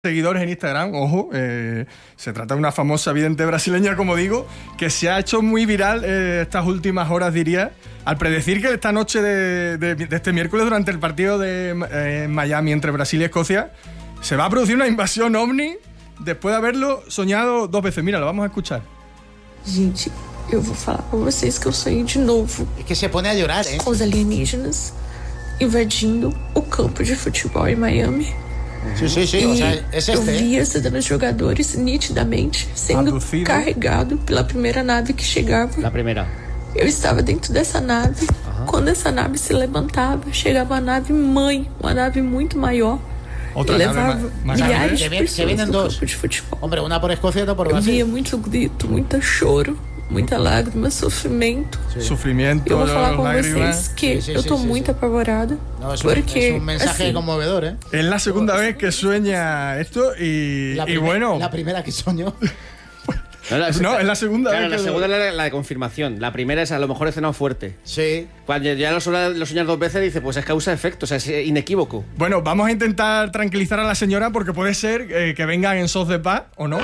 seguidores en Instagram, ojo, se trata de una famosa vidente brasileña, como digo, que se ha hecho muy viral estas últimas horas, diría, al predecir que esta noche de este miércoles, durante el partido de Miami entre Brasil y Escocia, se va a producir una invasión ovni después de haberlo soñado 2 veces. Mira, lo vamos a escuchar. Gente, eu vou falar pra vocês que eu sonhei de novo. Es que se pone a llorar, ¿eh? Os alienígenas invadindo o campo de futebol em Miami. Sí, sí, sí, o sea, es eu este, vi esses jogadores nitidamente sendo carregado pela primeira nave que chegava. La primera. Eu estava dentro dessa nave. Quando essa nave se levantava, chegava a nave mãe, uma nave muito maior. Otra e levava milhares de pessoas que vienen no dos. campo de futebol. Hombre, una por Escocia y otra por Eu Brasil. via muito grito, muito choro, muita lágrima, sofrimento. Sufrimiento, Eu vou falar com lágrimas. vocês que Sí, eu tô sí, muito sí. apavorada. No, es porque un mensaje assim, conmovedor, ¿eh? Es la segunda vez que sueña esto y bueno... La primera que soñó. No, es la segunda Claro, vez la que segunda es la de confirmación. La primera es a lo mejor he cenado fuerte. Sí. Cuando ya lo soñas 2 veces, dice, pues es causa-efecto, o sea, es inequívoco. Bueno, vamos a intentar tranquilizar a la señora porque puede ser que vengan en sos de paz o no.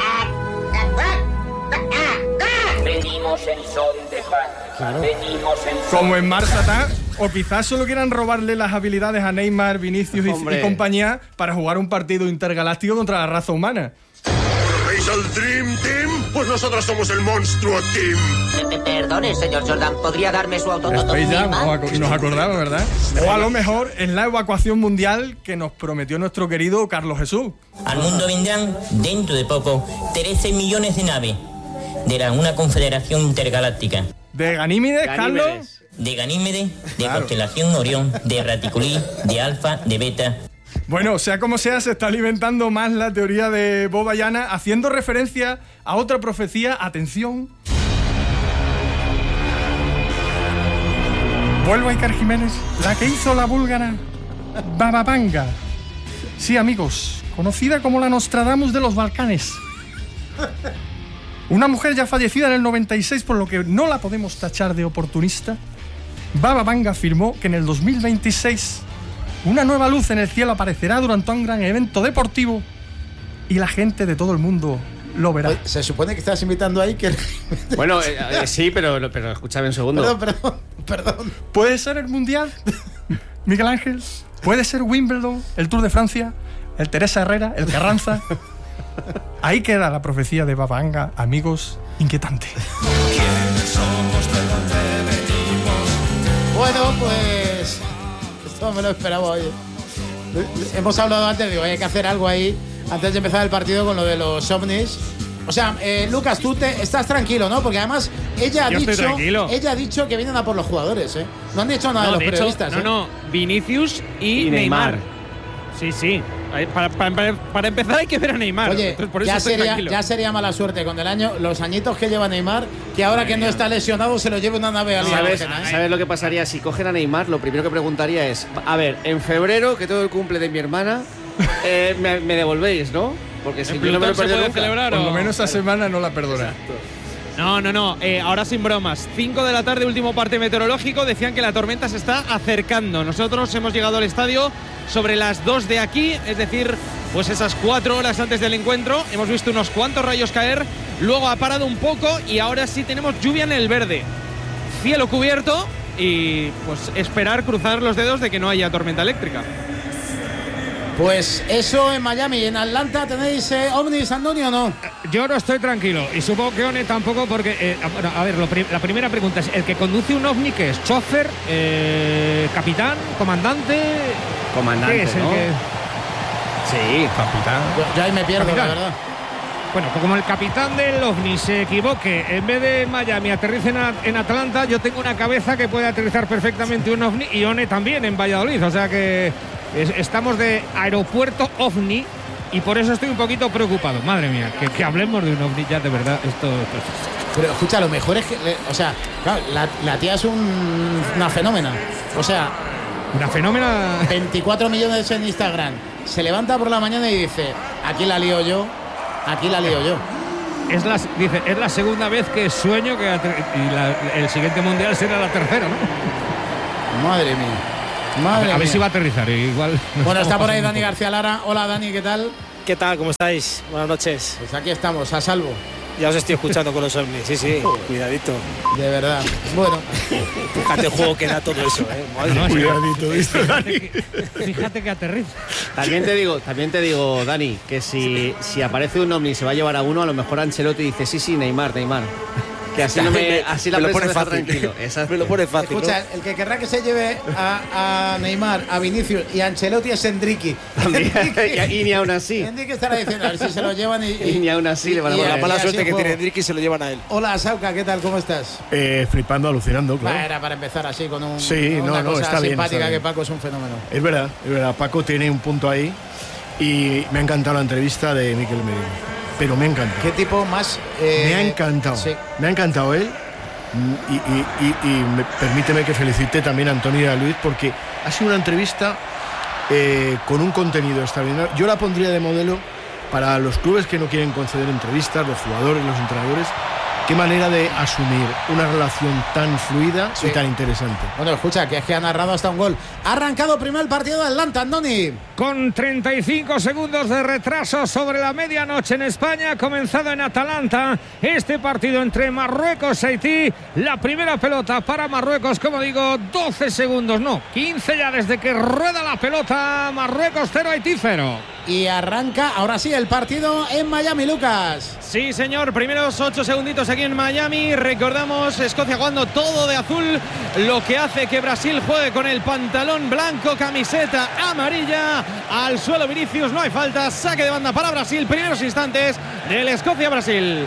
Venimos en son de paz. Claro. Venimos en son. Como en Mars Attack, o quizás solo quieran robarle las habilidades a Neymar, Vinicius y compañía para jugar un partido intergaláctico contra la raza humana. ¿Veis al Dream Team? Pues nosotros somos el Monstruo Team. Perdone, señor Jordan, ¿podría darme su Space Jam, nos acordamos, ¿verdad? O a lo mejor es la evacuación mundial que nos prometió nuestro querido Carlos Jesús. Al mundo vendrán, dentro de poco, 13 millones de naves de una confederación intergaláctica. ¿De Ganímedes, Carlos? De Ganímedes, de constelación Orión, de Raticulí, de Alfa, de Beta. Bueno, sea como sea, se está alimentando más la teoría de Bob Ayana, haciendo referencia a otra profecía. Atención. Vuelvo a Iker Jiménez, la que hizo la búlgara Baba Vanga. Sí, amigos, conocida como la Nostradamus de los Balcanes. Una mujer ya fallecida en el 96, por lo que no la podemos tachar de oportunista. Baba Vanga afirmó que en el 2026 una nueva luz en el cielo aparecerá durante un gran evento deportivo y la gente de todo el mundo lo verá. Oye, se supone que estás invitando a Iker. Bueno, sí, pero escúchame un segundo. Perdón. ¿Puede ser el Mundial, Miguel Ángel? ¿Puede ser Wimbledon, el Tour de Francia, el Teresa Herrera, el Carranza? Ahí queda la profecía de Baba Vanga, amigos, inquietante. Bueno, pues... Esto me lo esperaba, oye. Hemos hablado antes, digo, hay que hacer algo ahí antes de empezar el partido con lo de los ovnis. O sea, Lucas, tú estás tranquilo, ¿no? Porque además ella ha dicho que vienen a por los jugadores, ¿eh? No han dicho nada de los periodistas. No, Vinicius y Neymar. Sí. Para empezar hay que ver a Neymar. Oye, entonces, por eso ya sería mala suerte con los añitos que lleva Neymar, que ahora que no está lesionado se lo lleve una nave alienígena. ¿Sabes lo que pasaría? Si cogen a Neymar, lo primero que preguntaría es, a ver, en febrero, que todo el cumple de mi hermana, me devolvéis, ¿no? Porque si yo no me lo perdido nunca. Celebrar, por lo menos esa semana no la perdona. No. Ahora sin bromas. 5 de la tarde, último parte meteorológico. Decían que la tormenta se está acercando. Nosotros hemos llegado al estadio sobre las 2 de aquí, es decir, pues esas 4 horas antes del encuentro. Hemos visto unos cuantos rayos caer. Luego ha parado un poco y ahora sí tenemos lluvia en el verde. Cielo cubierto y pues esperar, cruzar los dedos de que no haya tormenta eléctrica. Pues eso en Miami. ¿En Atlanta tenéis ovnis, Antonio, o no? Yo no estoy tranquilo y supongo que One tampoco porque... a ver, la primera pregunta es, ¿el que conduce un ovni qué es? ¿Chofer? ¿Capitán? ¿Comandante? Comandante, ¿qué es ¿no? el que...? Sí, capitán. Yo ahí me pierdo, ¿Capitán? la verdad. Bueno, pues como el capitán del ovni se equivoque, en vez de Miami aterrice en Atlanta, yo tengo una cabeza que puede aterrizar perfectamente un ovni y One también en Valladolid, o sea que... Estamos de aeropuerto ovni y por eso estoy un poquito preocupado. Madre mía, que hablemos de un ovni ya, de verdad. Esto. Pero escucha, lo mejor es que... O sea, claro, la tía es una fenómena. O sea... Una fenómena... 24 millones en Instagram. Se levanta por la mañana y dice, aquí la lío yo. Es la segunda vez que sueño que el siguiente mundial será la tercera, ¿no? Madre mía. A ver si va a aterrizar igual. Bueno, está por ahí Dani García Lara. Hola, Dani, ¿qué tal? ¿Qué tal? ¿Cómo estáis? Buenas noches. Pues aquí estamos, a salvo. Ya os estoy escuchando con los ovnis, sí, cuidadito. De verdad. Bueno. Fíjate el juego que da todo eso, Cuidadito, ¿viste, Dani? Fíjate que aterriza. También te digo, Dani, que si aparece un ovni y se va a llevar a uno, a lo mejor Ancelotti dice, sí, Neymar. Que así la me lo pone prensa fácil. Tranquilo. Me lo pone fácil. Escucha, ¿no? El que querrá que se lleve a Neymar, a Vinicius y a Ancelotti es Enrique. Y ni aún así. Enrique estará diciendo, a ver si se lo llevan y ni aún así le van a poner. La mala suerte que tiene Enrique y se lo llevan a él. Hola, Sauca, ¿qué tal? ¿Cómo estás? Flipando, alucinando, claro. Era para empezar así con una cosa está simpática bien. Que Paco es un fenómeno. Es verdad. Paco tiene un punto ahí y me ha encantado la entrevista de Mikel Merino. Pero me ha encantado. ¿Qué tipo más? Me ha encantado. Sí. Me ha encantado él. Y permíteme que felicite también a Antonio y a Luis porque ha sido una entrevista con un contenido extraordinario. Yo la pondría de modelo para los clubes que no quieren conceder entrevistas, los jugadores, los entrenadores. Qué manera de asumir una relación tan fluida y tan interesante. Bueno, escucha, que es que ha narrado hasta un gol. Ha arrancado primero el partido de Atlanta, Andoni. Con 35 segundos de retraso sobre la medianoche en España, ha comenzado en Atalanta este partido entre Marruecos y Haití. La primera pelota para Marruecos, como digo, 12 segundos, no, 15 ya desde que rueda la pelota. Marruecos 0, Haití 0. Y arranca, ahora sí, el partido en Miami, Lucas. Sí, señor, primeros 8 segunditos aquí en Miami. Recordamos, Escocia jugando todo de azul, lo que hace que Brasil juegue con el pantalón blanco, camiseta amarilla. Al suelo Vinicius, no hay falta, saque de banda para Brasil. Primeros instantes del Escocia-Brasil.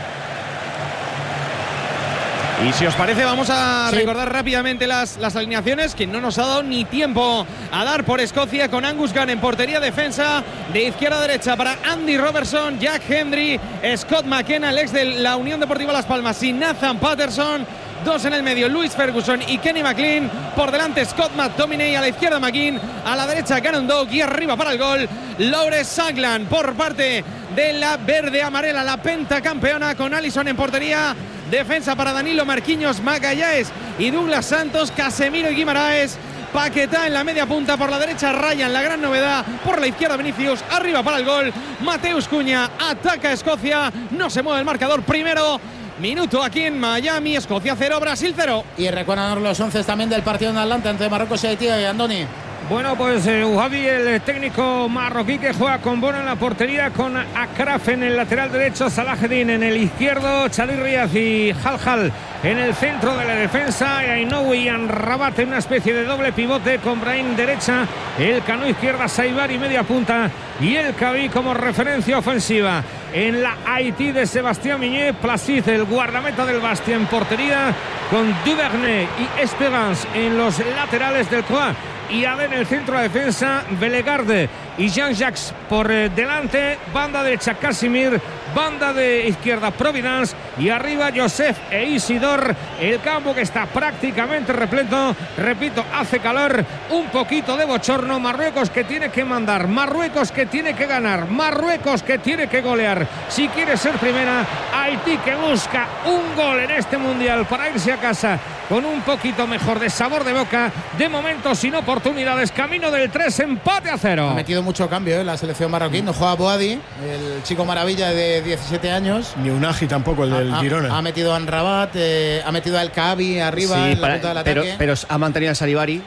Y si os parece, vamos a recordar rápidamente las alineaciones que no nos ha dado ni tiempo a dar por Escocia, con Angus Gunn en portería, defensa de izquierda a derecha para Andy Robertson, Jack Hendry, Scott McKenna, el ex de la Unión Deportiva Las Palmas, y Nathan Patterson. Dos en el medio, Louis Ferguson y Kenny McLean. Por delante, Scott McTominay. A la izquierda, McGinn. A la derecha, Cannon Doug. Y arriba para el gol, Laure Saglan. Por parte de la verde-amarela, la pentacampeona, con Alisson en portería. Defensa para Danilo, Marquinhos, Magallanes y Douglas Santos. Casemiro y Guimaraes. Paquetá en la media punta, por la derecha Ryan, la gran novedad, por la izquierda Vinicius, arriba para el gol, Mateus Cunha. Ataca Escocia, no se mueve el marcador. Primero minuto aquí en Miami, Escocia 0, Brasil 0. Y recuerdan los 11 también del partido en Atlanta entre Marruecos y Haití, Andoni. Bueno, pues Javi, el técnico marroquí, que juega con Bono en la portería, con Akraf en el lateral derecho, Salaheddin en el izquierdo, Chadir Riaz y Haljal en el centro de la defensa, Ainoui y Anrabat en una especie de doble pivote, con Brahim derecha, el Cano izquierda, Saibari media punta y el Cabi como referencia ofensiva. En la Haití de Sebastián Migné, Placid, el guardameta del Bastia, en portería, con Duvernay y Esperance en los laterales del Croix. Y en el centro de defensa, Belegarde y Jean-Jacques por delante, banda derecha Casimir, banda de izquierda Providence y arriba Joseph e Isidor. El campo que está prácticamente repleto, repito, hace calor, un poquito de bochorno. Marruecos que tiene que mandar, Marruecos que tiene que ganar, Marruecos que tiene que golear si quiere ser primera. Haití que busca un gol en este mundial para irse a casa con un poquito mejor de sabor de boca. De momento sin oportunidades, camino del 3, empate a 0. Ha metido mucho cambio la selección marroquí. No juega Boadi, el chico maravilla de 17 años. Ni Unagi tampoco, el del Girona. Ha metido a Anrabat, ha metido al Kabi arriba en la punta del ataque. Pero ha mantenido a Saribari.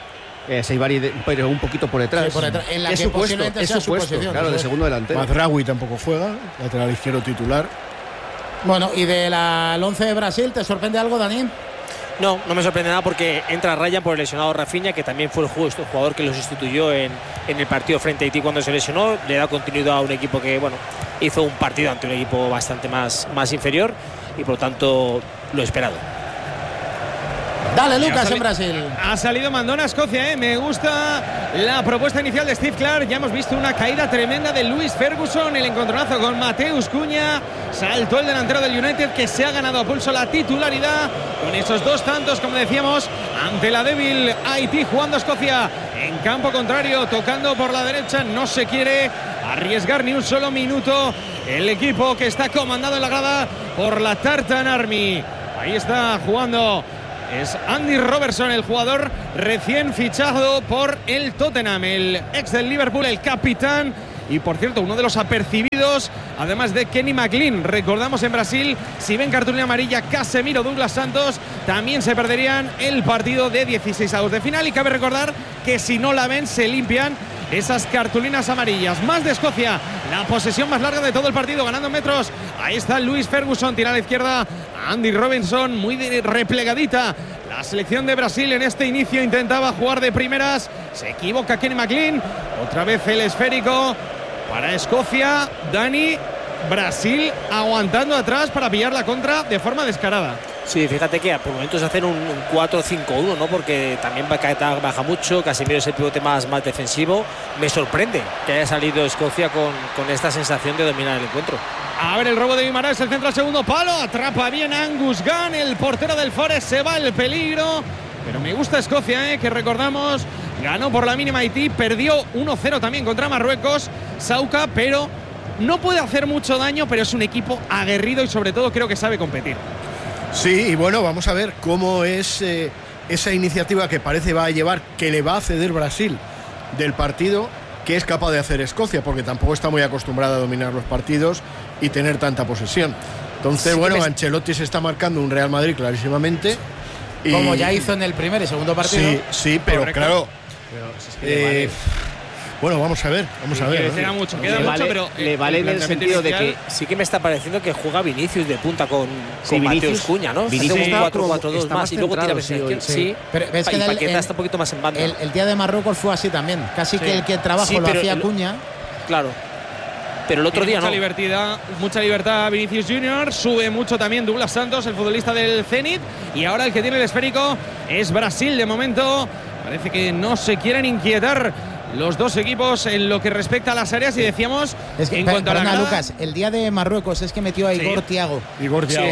Pero un poquito por detrás. Sí, por detrás. En la que posiblemente sea su posición. Claro, de segundo delantero. Mazraoui tampoco juega, lateral izquierdo titular. Bueno, y del 11 de Brasil, ¿te sorprende algo, Dani? No me sorprende nada, porque entra Ryan por el lesionado Rafinha, que también fue el jugador que lo sustituyó en el partido frente a Haití cuando se lesionó. Le da continuidad a un equipo que, bueno, hizo un partido ante un equipo bastante más inferior y por lo tanto lo esperado. Dale, Lucas, en Brasil. Ha salido mandón a Escocia, Me gusta la propuesta inicial de Steve Clarke. Ya hemos visto una caída tremenda de Louis Ferguson. El encontronazo con Mateus Cunha. Saltó el delantero del United, que se ha ganado a pulso la titularidad con esos dos tantos, como decíamos, ante la débil Haití. Jugando a Escocia en campo contrario, tocando por la derecha. No se quiere arriesgar ni un solo minuto el equipo que está comandado en la grada por la Tartan Army. Ahí está jugando. Es Andy Robertson, el jugador recién fichado por el Tottenham, el ex del Liverpool, el capitán Y por cierto, uno de los apercibidos, además de Kenny McLean, recordamos en Brasil, si ven cartulina amarilla Casemiro, Douglas Santos, también se perderían el partido de 16avos de final. Y cabe recordar que si no la ven, se limpian esas cartulinas amarillas. Más de Escocia, la posesión más larga de todo el partido, ganando metros. Ahí está Luis Ferguson, tira a la izquierda Andy Robinson, muy replegadita. La selección de Brasil en este inicio intentaba jugar de primeras, se equivoca Kenny McLean, otra vez el esférico para Escocia. Dani, Brasil aguantando atrás para pillar la contra de forma descarada. Sí, fíjate que por momentos hacen un 4-5-1, ¿no? Porque también Paquetá baja mucho, Casemiro es el pivote más defensivo. Me sorprende que haya salido Escocia con esta sensación de dominar el encuentro. A ver el robo de Guimaraes, el centro al segundo palo, atrapa bien Angus Gunn, el portero del Forest, se va el peligro. Pero me gusta Escocia, que recordamos, ganó por la mínima Haití, perdió 1-0 también contra Marruecos, Sauca, pero no puede hacer mucho daño, pero es un equipo aguerrido y sobre todo creo que sabe competir. Sí, y bueno, vamos a ver cómo es esa iniciativa que parece va a llevar, que le va a ceder Brasil del partido, que es capaz de hacer Escocia, porque tampoco está muy acostumbrada a dominar los partidos y tener tanta posesión. Entonces, sí, bueno, Ancelotti se está marcando un Real Madrid clarísimamente. Y como ya hizo en el primer y segundo partido. Sí, pero correcto. Claro. Pero bueno, vamos a ver. Queda mucho, pero le vale en el sentido de que sí que me está pareciendo que juega Vinicius de punta con Matheus Cunha, ¿no? Vinicius un 4-4-2 más y luego tira sí. Pero es que Paquetá está un poquito más en banda. El día de Marruecos fue así también. Casi que el que trabajo lo hacía Cunha. Claro. Pero el otro día mucha libertad Vinicius Junior, sube mucho también Douglas Santos, el futbolista del Zenit, y ahora el que tiene el esférico es Brasil. De momento parece que no se quieren inquietar los dos equipos en lo que respecta a las áreas, y decíamos es que, en cuanto a la grada, Lucas, el día de Marruecos es que metió a Igor Thiago. Y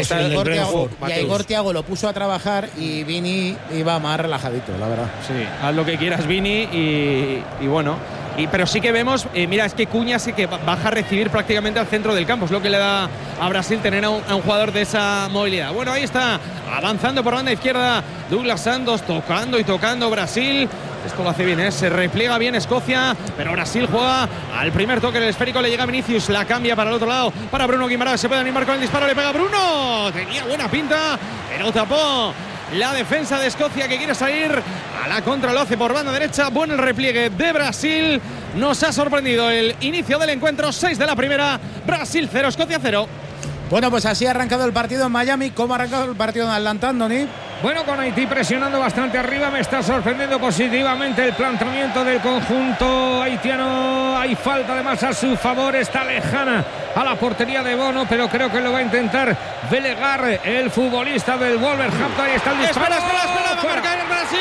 a Igor Thiago lo puso a trabajar y Vini iba más relajadito, la verdad. Sí, haz lo que quieras, Vini, y bueno. Pero sí que vemos, mira, es que Cunha sí que baja a recibir prácticamente al centro del campo. Es lo que le da a Brasil tener a un jugador de esa movilidad. Bueno, ahí está, avanzando por banda izquierda Douglas Santos, tocando Brasil. Esto lo hace bien, se repliega bien Escocia, pero Brasil juega al primer toque, el esférico le llega a Vinicius, la cambia para el otro lado, para Bruno Guimaraes, se puede animar con el disparo, le pega Bruno, tenía buena pinta, pero tapó la defensa de Escocia, que quiere salir a la contra, lo hace por banda derecha. Bueno el repliegue de Brasil, nos ha sorprendido el inicio del encuentro. 6 de la primera, Brasil 0, Escocia 0. Bueno, pues así ha arrancado el partido en Miami. ¿Cómo ha arrancado el partido en Atlanta, Andoni? Bueno, con Haití presionando bastante arriba, me está sorprendiendo positivamente el planteamiento del conjunto haitiano. Hay falta además a su favor, está lejana a la portería de Bono, pero creo que lo va a intentar Belegar, el futbolista del Wolverhampton. Ahí está el disparo. Espera, va a marcar el Brasil.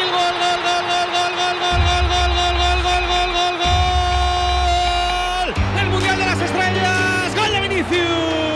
Gol. El Mundial de las Estrellas. Gol de Vinicius.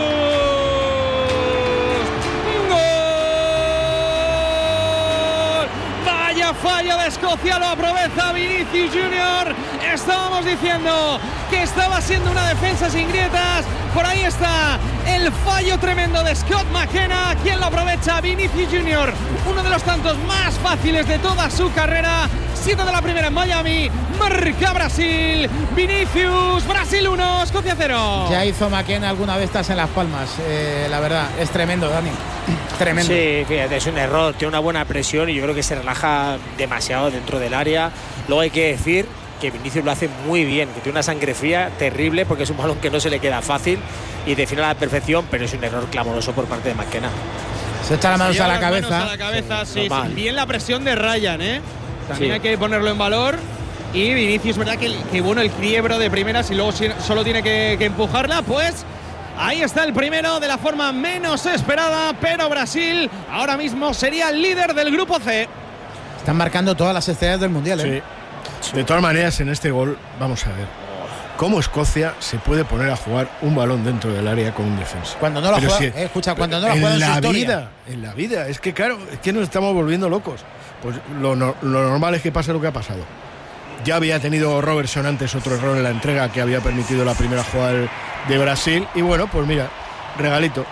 Fallo de Escocia, lo aprovecha Vinicius Junior. Estábamos diciendo que estaba siendo una defensa sin grietas. Por ahí está el fallo tremendo de Scott McKenna. ¿Quién lo aprovecha? Vinicius Junior, uno de los tantos más fáciles de toda su carrera. 7 de la primera en Miami, marca Brasil. Vinicius, Brasil 1, Escocia 0. Ya hizo McKenna alguna de estas en Las Palmas, la verdad, es tremendo, Dani. Tremendo. Sí, fíjate, es un error, tiene una buena presión y yo creo que se relaja demasiado dentro del área. Luego hay que decir que Vinicius lo hace muy bien, que tiene una sangre fría terrible, porque es un balón que no se le queda fácil y define a la perfección, pero es un error clamoroso por parte de McKenna. Se echa las manos a la cabeza. Sí, bien la presión de Ryan, También hay que ponerlo en valor. Y Vinicius, verdad que bueno el quiebro de primeras y luego solo tiene que empujarla, pues ahí está el primero de la forma menos esperada, pero Brasil ahora mismo sería el líder del grupo C. Están marcando todas las estrellas del Mundial, Sí. De todas maneras, en este gol, vamos a ver cómo Escocia se puede poner a jugar un balón dentro del área con un defensa. Cuando no lo juega, escucha, cuando no lo juega en la vida, es que claro, es que nos estamos volviendo locos. Pues lo normal es que pase lo que ha pasado. Ya había tenido Robertson antes otro error en la entrega que había permitido la primera jugada de Brasil. Y bueno, pues mira, regalito.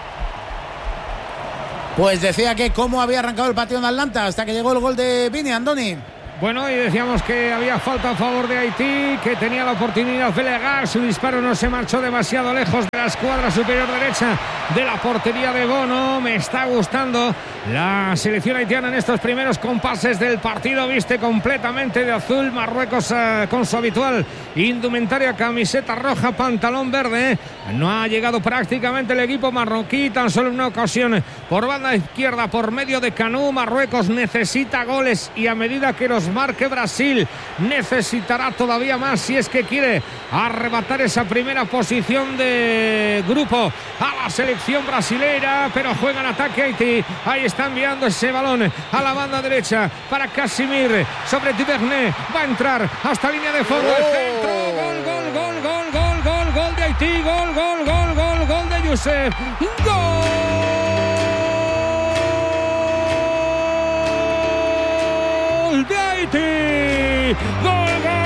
Pues decía que cómo había arrancado el partido en Atlanta hasta que llegó el gol de Vini, Andoni. Bueno, y decíamos que había falta a favor de Haití, que tenía la oportunidad de Legar. Su disparo no se marchó demasiado lejos de la escuadra superior derecha de la portería de Bono. Me está gustando la selección haitiana en estos primeros compases del partido. Viste completamente de azul. Marruecos con su habitual indumentaria, camiseta roja, pantalón verde. No ha llegado prácticamente el equipo marroquí, tan solo en una ocasión por banda izquierda, por medio de Canú. Marruecos necesita goles y a medida que los marque Brasil necesitará todavía más si es que quiere arrebatar esa primera posición de grupo a la selección brasileña. Pero juega en ataque Haití. Ahí está enviando ese balón a la banda derecha para Casimir sobre Duvernay. Va a entrar hasta línea de fondo. El centro. Gol de Haití. Gol de Youssef. Gol de Haití. Gol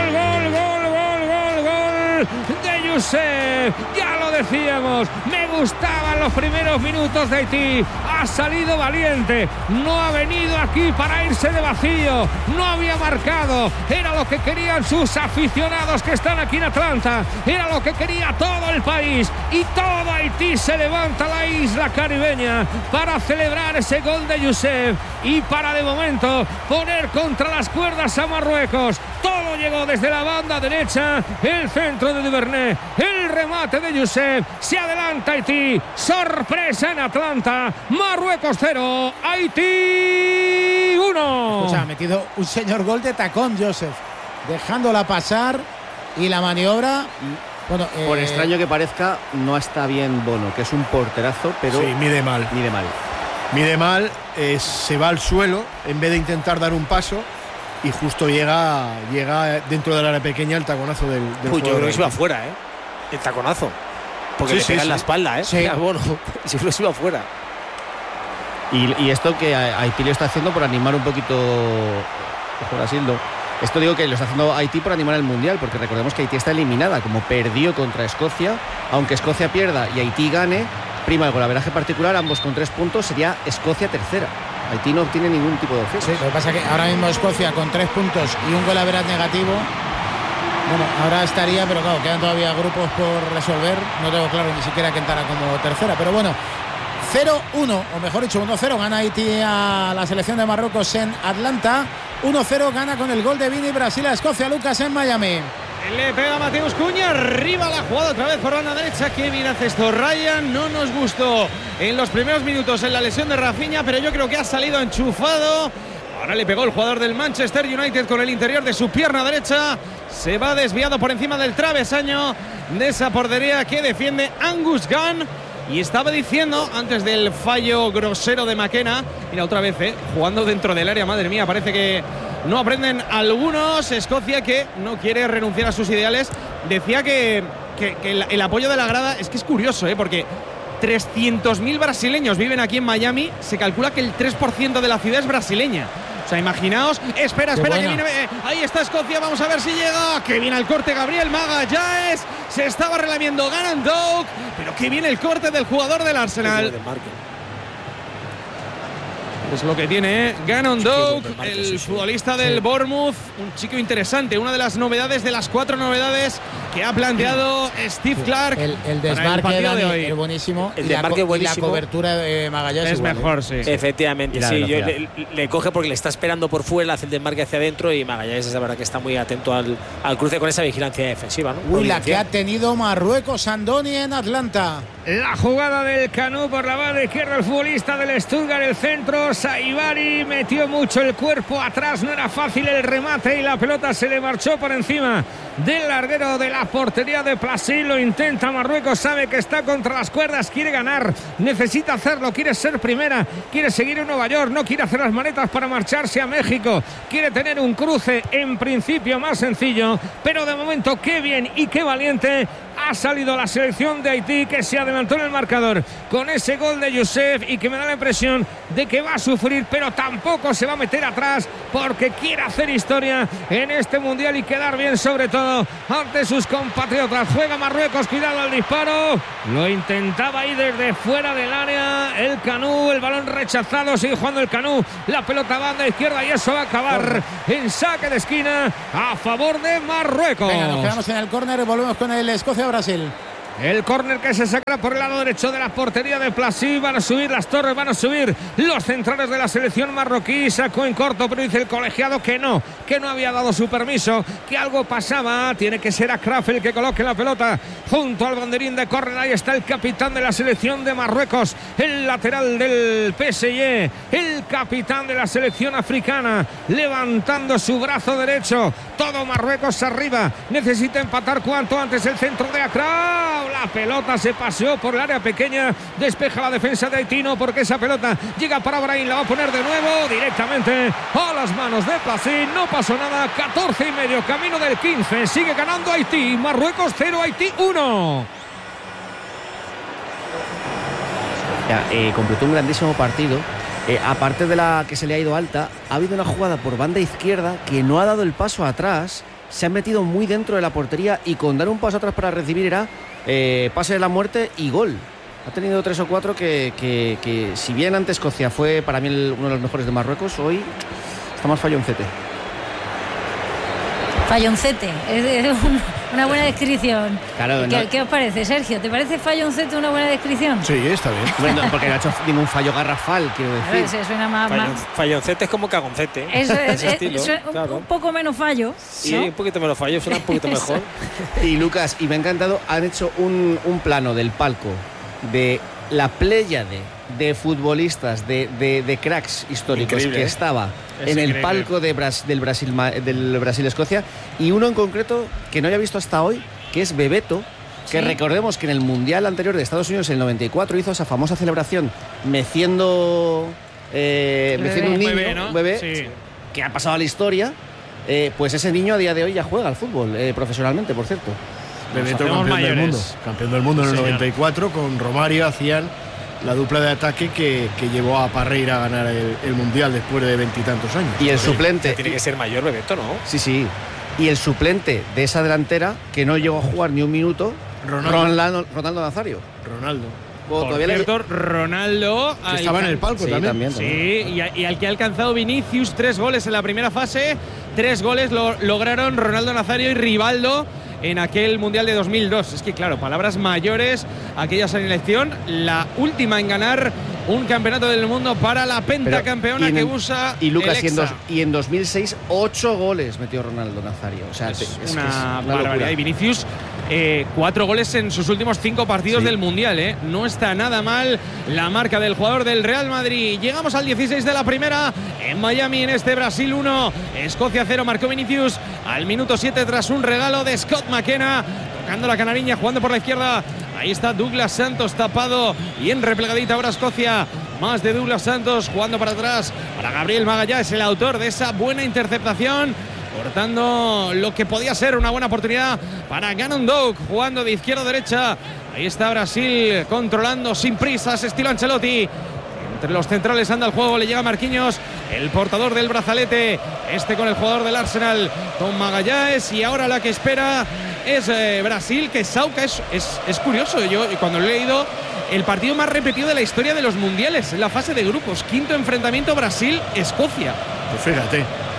de Youssef. Ya lo decíamos, me gustaban los primeros minutos de Haití. Ha salido valiente, no ha venido aquí para irse de vacío, no había marcado, era lo que querían sus aficionados que están aquí en Atlanta, era lo que quería todo el país, y todo Haití se levanta a la isla caribeña para celebrar ese gol de Youssef y para de momento poner contra las cuerdas a Marruecos. Todo llegó desde la banda derecha, el centro de Duvernay, el remate de Youssef, se adelanta Haití, sorpresa en Atlanta, Marruecos 0, Haití 1. O sea, ha metido un señor gol de tacón Youssef, dejándola pasar, y la maniobra, bueno, por extraño que parezca, no está bien Bono, que es un porterazo, pero sí, mide mal, se va al suelo en vez de intentar dar un paso. Y justo llega dentro del área pequeña el taconazo del jugador. Yo creo que se iba afuera, el taconazo. Porque le pega en la espalda, Sí. Bueno, si no se iba afuera. Y esto que Haití lo está haciendo por animar un poquito Brasildo. Esto digo que lo está haciendo Haití por animar el Mundial, porque recordemos que Haití está eliminada, como perdió contra Escocia. Aunque Escocia pierda y Haití gane, prima el golaveraje particular, ambos con 3 puntos, sería Escocia tercera. Haití no obtiene ningún tipo de opción. Sí, lo que pasa es que ahora mismo Escocia con 3 puntos y un golaveraje negativo, bueno, ahora estaría, pero claro, quedan todavía grupos por resolver. No tengo claro ni siquiera que entrara como tercera, pero bueno, 0-1, o mejor dicho, 1-0 gana Haití a la selección de Marruecos en Atlanta. 1-0 gana con el gol de Vini Brasil a Escocia. Lucas en Miami. Le pega Mateus Cunha, arriba la jugada otra vez por banda derecha. Qué bien hace esto Ryan, no nos gustó en los primeros minutos en la lesión de Rafinha, pero yo creo que ha salido enchufado. Ahora le pegó el jugador del Manchester United con el interior de su pierna derecha. Se va desviado por encima del travesaño de esa portería que defiende Angus Gunn. Y estaba diciendo antes del fallo grosero de McKenna, mira otra vez, jugando dentro del área, madre mía, parece que no aprenden algunos. Escocia, que no quiere renunciar a sus ideales, decía que el apoyo de la grada es que es curioso, porque 300.000 brasileños viven aquí en Miami. Se calcula que el 3% de la ciudad es brasileña. O sea, imaginaos. Espera, que viene. Ahí está Escocia, vamos a ver si llega. Que viene el corte Gabriel Magallanes. Se estaba relamiendo Gannon Doak. Pero que viene el corte del jugador del Arsenal. Es lo que tiene Gannon Doak, el futbolista del Bournemouth. Un chico interesante, una de las novedades, de las 4 novedades que ha planteado Steve Clarke. El desmarque de hoy es buenísimo. El desmarque buenísimo. Y la cobertura de Magallanes es igual, mejor, sí. Efectivamente, sí. Le coge porque le está esperando por fuera, hace el desmarque hacia adentro, y Magallanes es la verdad que está muy atento al cruce con esa vigilancia defensiva, ¿no? Uy, la que ha tenido Marruecos, Andoni en Atlanta. La jugada del Canú por la banda izquierda, el futbolista del Stuttgart, el centro, Saibari metió mucho el cuerpo atrás, no era fácil el remate y la pelota se le marchó por encima del larguero de la portería de Plasil. Lo intenta Marruecos, sabe que está contra las cuerdas, quiere ganar, necesita hacerlo, quiere ser primera, quiere seguir en Nueva York, no quiere hacer las maletas para marcharse a México, quiere tener un cruce en principio más sencillo, pero de momento qué bien y qué valiente Ha salido la selección de Haití, que se adelantó en el marcador con ese gol de Youssef y que me da la impresión de que va a sufrir, pero tampoco se va a meter atrás porque quiere hacer historia en este mundial y quedar bien, sobre todo ante sus compatriotas. Juega Marruecos, cuidado al disparo, lo intentaba ahí desde fuera del área el Canú, el balón rechazado, sigue jugando el Canú, la pelota banda izquierda y eso va a acabar en saque de esquina a favor de Marruecos. Venga, nos quedamos en el córner y volvemos con el Escocia-Brasil. El córner que se saca por el lado derecho de la portería de Plassi. Van a subir las torres, van a subir los centrales de la selección marroquí. Sacó en corto, pero dice el colegiado que no había dado su permiso, que algo pasaba. Tiene que ser Akraf el que coloque la pelota junto al banderín de córner. Ahí está el capitán de la selección de Marruecos, el lateral del PSG, el capitán de la selección africana, levantando su brazo derecho. Todo Marruecos arriba, necesita empatar cuanto antes. El centro de Akraf, la pelota se paseó por el área pequeña, despeja la defensa de Haití, no, porque esa pelota llega para Brahim, la va a poner de nuevo directamente a las manos de Plassi. No pasó nada, 14,5, camino del 15, sigue ganando Haití. Marruecos 0, Haití 1. Completó un grandísimo partido. Aparte de la que se le ha ido alta, ha habido una jugada por banda izquierda que no ha dado el paso atrás, se ha metido muy dentro de la portería y con dar un paso atrás para recibir era pase de la muerte y gol. Ha tenido 3 o 4 que si bien ante Escocia fue para mí uno de los mejores de Marruecos, hoy está más falloncete. Falloncete, es una buena descripción. Claro, ¿Qué os parece, Sergio? ¿Te parece falloncete una buena descripción? Sí, está bien. Bueno, porque no ha hecho ningún fallo garrafal, quiero decir. Se suena más... Falloncete es como cagoncete. Eso es, estilo, claro. Un poco menos fallo. Sí, ¿no? un poquito menos fallo, suena un poquito mejor. Y Lucas, y me ha encantado, han hecho un plano del palco de la pléyade de futbolistas, de cracks históricos increíble, que estaba en el palco del Brasil-Escocia, y uno en concreto que no había visto hasta hoy, que es Bebeto, que recordemos que en el Mundial anterior de Estados Unidos en el 94 hizo esa famosa celebración meciendo un niño, un bebé, sí, que ha pasado a la historia. Pues ese niño a día de hoy ya juega al fútbol profesionalmente, por cierto. Bebeto, campeón del mundo en el 94, con Romario hacían la dupla de ataque que llevó a Parreira a ganar el Mundial después de 20 y tantos años. Y el suplente... Tiene que ser mayor Bebeto, ¿no? Sí. Y el suplente de esa delantera, que no llegó a jugar ni un minuto, Ronaldo Nazario. Por cierto, Ronaldo... Que estaba en el palco también. Sí, y al que ha alcanzado Vinicius 3 goles en la primera fase. 3 goles lo lograron Ronaldo Nazario y Rivaldo en aquel Mundial de 2002. Es que, claro, palabras mayores, aquella selección, la última en ganar un campeonato del mundo para la pentacampeona que usa y Lucas, el Hexa. Y en 2006, 8 goles metió Ronaldo Nazario. O sea, es una barbaridad. Y Vinicius, 4 goles en sus últimos 5 partidos del Mundial. No está nada mal la marca del jugador del Real Madrid. Llegamos al 16 de la primera en Miami, en este Brasil 1, Escocia 0. Marcó Vinicius al minuto 7 tras un regalo de Scott McKenna, tocando la canariña, jugando por la izquierda. Ahí está Douglas Santos tapado y en replegadita ahora Escocia. Más de Douglas Santos jugando para atrás para Gabriel Magallanes, el autor de esa buena interceptación, cortando lo que podía ser una buena oportunidad para Gannon Doug, jugando de izquierda a derecha. Ahí está Brasil controlando sin prisas, estilo Ancelotti. Entre los centrales anda el juego, le llega Marquinhos, el portador del brazalete, con el jugador del Arsenal, con Magallanes, y ahora la que espera es Brasil, que Sauca es curioso. Yo cuando lo he leído, el partido más repetido de la historia de los mundiales, en la fase de grupos, 5º enfrentamiento Brasil-Escocia. Pues fíjate,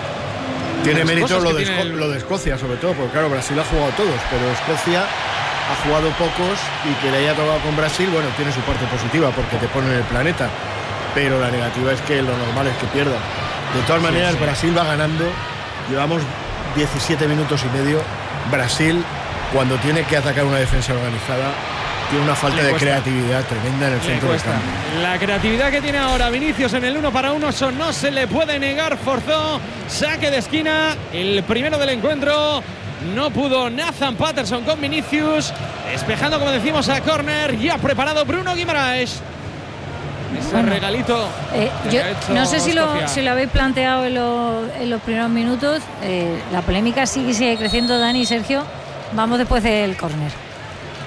tiene mérito lo de Escocia, sobre todo, porque claro, Brasil ha jugado todos, pero Escocia ha jugado pocos, y que le haya tocado con Brasil, bueno, tiene su parte positiva porque te pone en el planeta, pero la negativa es que lo normal es que pierda. De todas maneras, Brasil va ganando. Llevamos 17 minutos y medio. Brasil, cuando tiene que atacar una defensa organizada, tiene una falta de creatividad tremenda en el centro del campo. La creatividad que tiene ahora Vinicius en el 1 para 1, eso no se le puede negar. Forzó, saque de esquina, el primero del encuentro. No pudo Nathan Patterson con Vinicius, despejando, como decimos, a córner. Ya preparado Bruno Guimaraes. Ese regalito. Yo no sé si lo habéis planteado en los primeros minutos. La polémica sigue creciendo, Dani y Sergio. Vamos después del córner.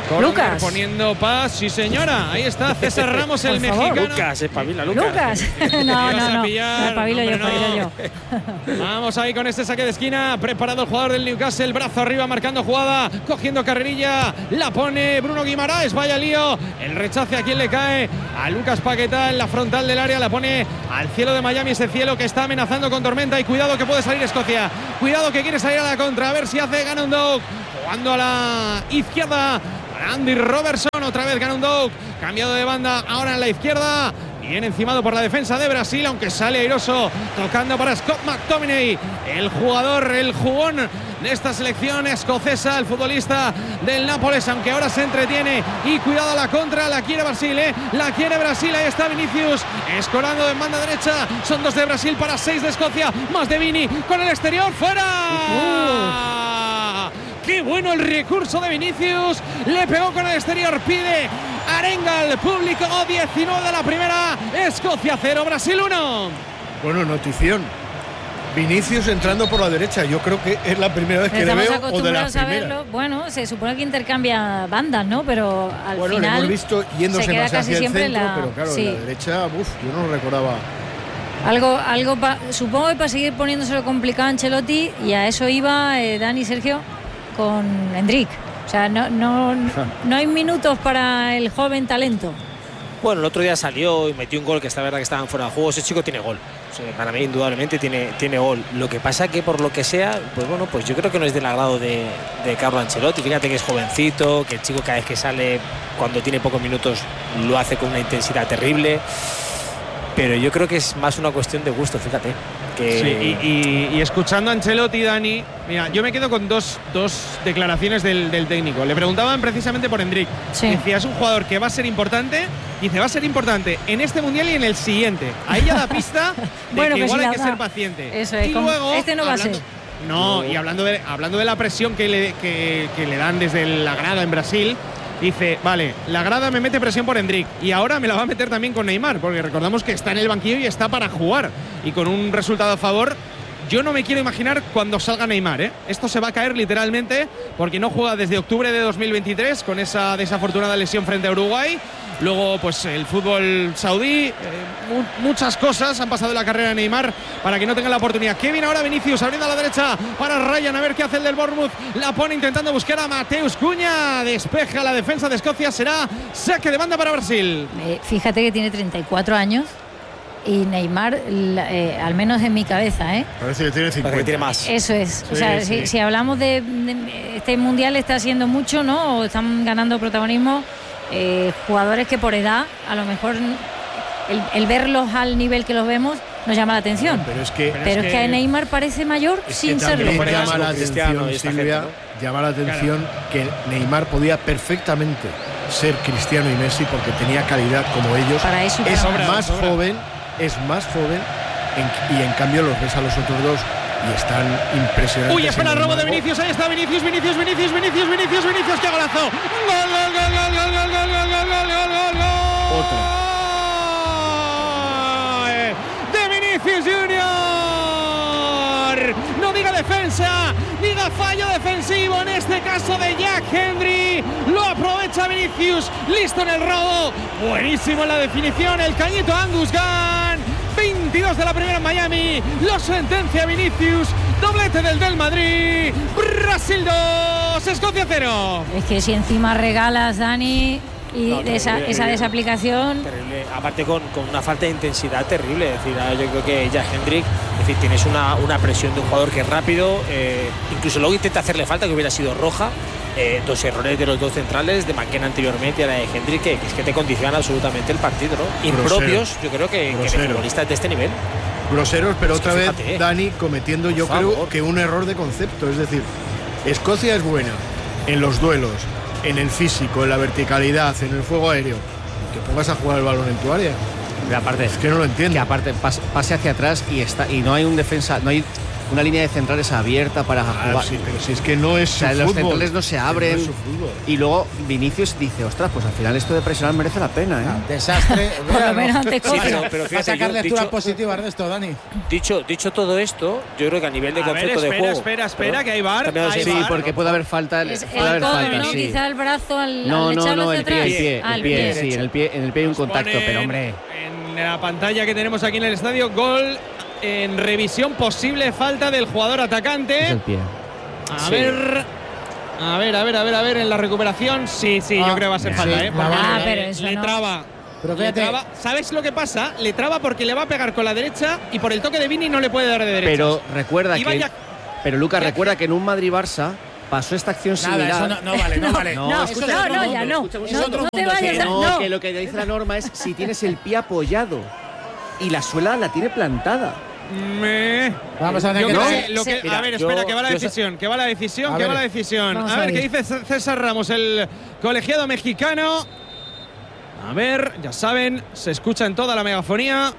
Lucas. Poniendo paz, sí señora. Ahí está César Ramos, el mexicano. Lucas, espabila, Lucas. No. Espabilo yo. Vamos ahí con este saque de esquina. Preparado el jugador del Newcastle. Brazo arriba, marcando jugada. Cogiendo carrerilla. La pone Bruno Guimaraes. Vaya lío. El rechace a quien le cae. A Lucas Paquetá en la frontal del área. La pone al cielo de Miami. Ese cielo que está amenazando con tormenta. Y cuidado que puede salir Escocia. Cuidado que quiere salir a la contra. A ver si hace Ganondorf. Jugando a la izquierda. Andy Robertson, otra vez Ganondorf, cambiado de banda, ahora en la izquierda, bien encimado por la defensa de Brasil, aunque sale airoso, tocando para Scott McTominay, el jugador, el jugón de esta selección escocesa, el futbolista del Nápoles, aunque ahora se entretiene, y cuidado a la contra, la quiere Brasil, la quiere Brasil, ahí está Vinicius, escorando en banda derecha, son 2 de Brasil para 6 de Escocia, más de Vini, con el exterior, ¡fuera! ¡Qué bueno el recurso de Vinicius! Le pegó con el exterior, pide arenga al público. 19 de la primera, Escocia 0, Brasil 1. Bueno, notición. Vinicius entrando por la derecha. Yo creo que es la primera vez que le veo, o de la primera. Bueno, se supone que intercambia bandas, ¿no? Pero al final le hemos visto yéndose más hacia el centro, pero claro, sí. En la derecha, yo no lo recordaba. Supongo que para seguir poniéndoselo complicado a Ancelotti, y a eso iba Dani, Sergio, con Endrick. O sea, no hay minutos para el joven talento. Bueno, el otro día salió y metió un gol que está verdad que estaba en fuera de juego. Ese chico tiene gol. O sea, para mí, indudablemente, tiene gol. Lo que pasa que, por lo que sea, pues yo creo que no es del agrado de Carlo Ancelotti. Fíjate que es jovencito, que el chico cada vez que sale, cuando tiene pocos minutos, lo hace con una intensidad terrible. Pero yo creo que es más una cuestión de gusto, fíjate. Sí, y escuchando a Ancelotti, Dani, mira, yo me quedo con dos declaraciones del técnico. Le preguntaban precisamente por Endrick. Sí. Decía, es un jugador que va a ser importante. Dice, va a ser importante en este mundial y en el siguiente. Ahí ya da pista de bueno, que igual si hay que ser paciente. Eso es, y luego, este no va a ser. No, y hablando de la presión que le dan desde la grada en Brasil. Dice, vale, la grada me mete presión por Endrick y ahora me la va a meter también con Neymar, porque recordamos que está en el banquillo y está para jugar. Y con un resultado a favor, yo no me quiero imaginar cuando salga Neymar, Esto se va a caer literalmente porque no juega desde octubre de 2023 con esa desafortunada lesión frente a Uruguay. Luego, pues el fútbol saudí, muchas cosas han pasado en la carrera de Neymar para que no tenga la oportunidad. Kevin ahora Vinicius abriendo a la derecha para Ryan, a ver qué hace el del Bournemouth. La pone intentando buscar a Mateus Cunha, despeja la defensa de Escocia, será saque de banda para Brasil. Fíjate que tiene 34 años. Y Neymar, al menos en mi cabeza, Parece que tiene 50. Que tiene más. Eso es. Sí, o sea, sí. Si hablamos de este mundial, está haciendo mucho, ¿no? O están ganando protagonismo jugadores que por edad, a lo mejor el verlos al nivel que los vemos nos llama la atención. Pero es que a Neymar parece mayor sin serlo. Llama la atención, Silvia, llama la atención que Neymar podía perfectamente ser Cristiano y Messi porque tenía calidad como ellos. Para eso es más joven y en cambio los ves a los otros dos y están impresionantes. Uy, espera el robo de Vinicius, ahí está Vinicius, ¡qué golazo! ¡Gol! De Vinicius Junior. No diga defensa, diga fallo defensivo, en este caso de Jack Hendry. Lo aprovecha Vinicius, listo en el robo. Buenísimo en la definición, el cañito Angus Gunn. 22 de la primera en Miami, lo sentencia Vinicius, doblete del Madrid, Brasil 2, Escocia 0. Es que si encima regalas, Dani, y esa desaplicación. Terrible. Aparte con una falta de intensidad terrible, es decir, yo creo que Jack Hendrick, es decir, tienes una presión de un jugador que es rápido, incluso luego intenta hacerle falta que hubiera sido roja. Dos errores de los dos centrales, de McKenna anteriormente y la de Hendrick, que es que te condicionan absolutamente el partido, ¿no? Impropios, yo creo que de futbolistas de este nivel. Groseros, pero es otra vez, fíjate, Dani, cometiendo yo creo que un error de concepto. Es decir, Escocia es buena en los duelos, en el físico, en la verticalidad, en el juego aéreo. Que pongas a jugar el balón en tu área. Pero aparte, es que no lo entiendo. Que aparte pase hacia atrás y no hay un defensa, no hay una línea de centrales abierta para jugar. Sí, pero si es que no es su fútbol. Los centrales no se abren. No es su fútbol. Y luego Vinicius dice, ostras, pues al final esto de presionar merece la pena, ¿eh? Desastre. Por lo menos ante cosas. Pero Va a fíjate, sacar lecturas dicho, positivas de esto, Dani. dicho todo esto, yo creo que a nivel de concepto de juego. Espera, que hay VAR. Sí, porque puede haber falta. Es puede haber el codo, falta, ¿no? sí. Quizá el brazo al No, echarlo hacia el atrás. pie, sí, en el pie hay un contacto, pero hombre. En la pantalla que tenemos aquí en el estadio, gol en revisión, posible falta del jugador atacante. Es el pie. A ver, en la recuperación. Sí, yo creo que va a ser falta, ¿eh? Porque pero eso le no. traba. Pero Le fíjate. traba. ¿Sabes lo que pasa? Le traba porque le va a pegar con la derecha y por el toque de Vini no le puede dar de derecha. Pero recuerda Iba que. ya- Pero Lucas, recuerda que en un Madrid-Barça pasó esta acción Nada, similar. eso no vale, no vale. No, eso no, es otro ya mundo. no. Es No, otro no te mundo, vayas sí. a- No, no. que lo que dice la norma es si tienes el pie apoyado y la suela la tiene plantada. Vamos a tener Yo que creo traer- que lo que, Mira, a ver, espera, yo- que va la yo- decisión, que va la decisión, A que ver, va la decisión. vamos A a ver qué ver. dice César Ramos, el colegiado mexicano. A ver, ya saben, se escucha en toda la megafonía.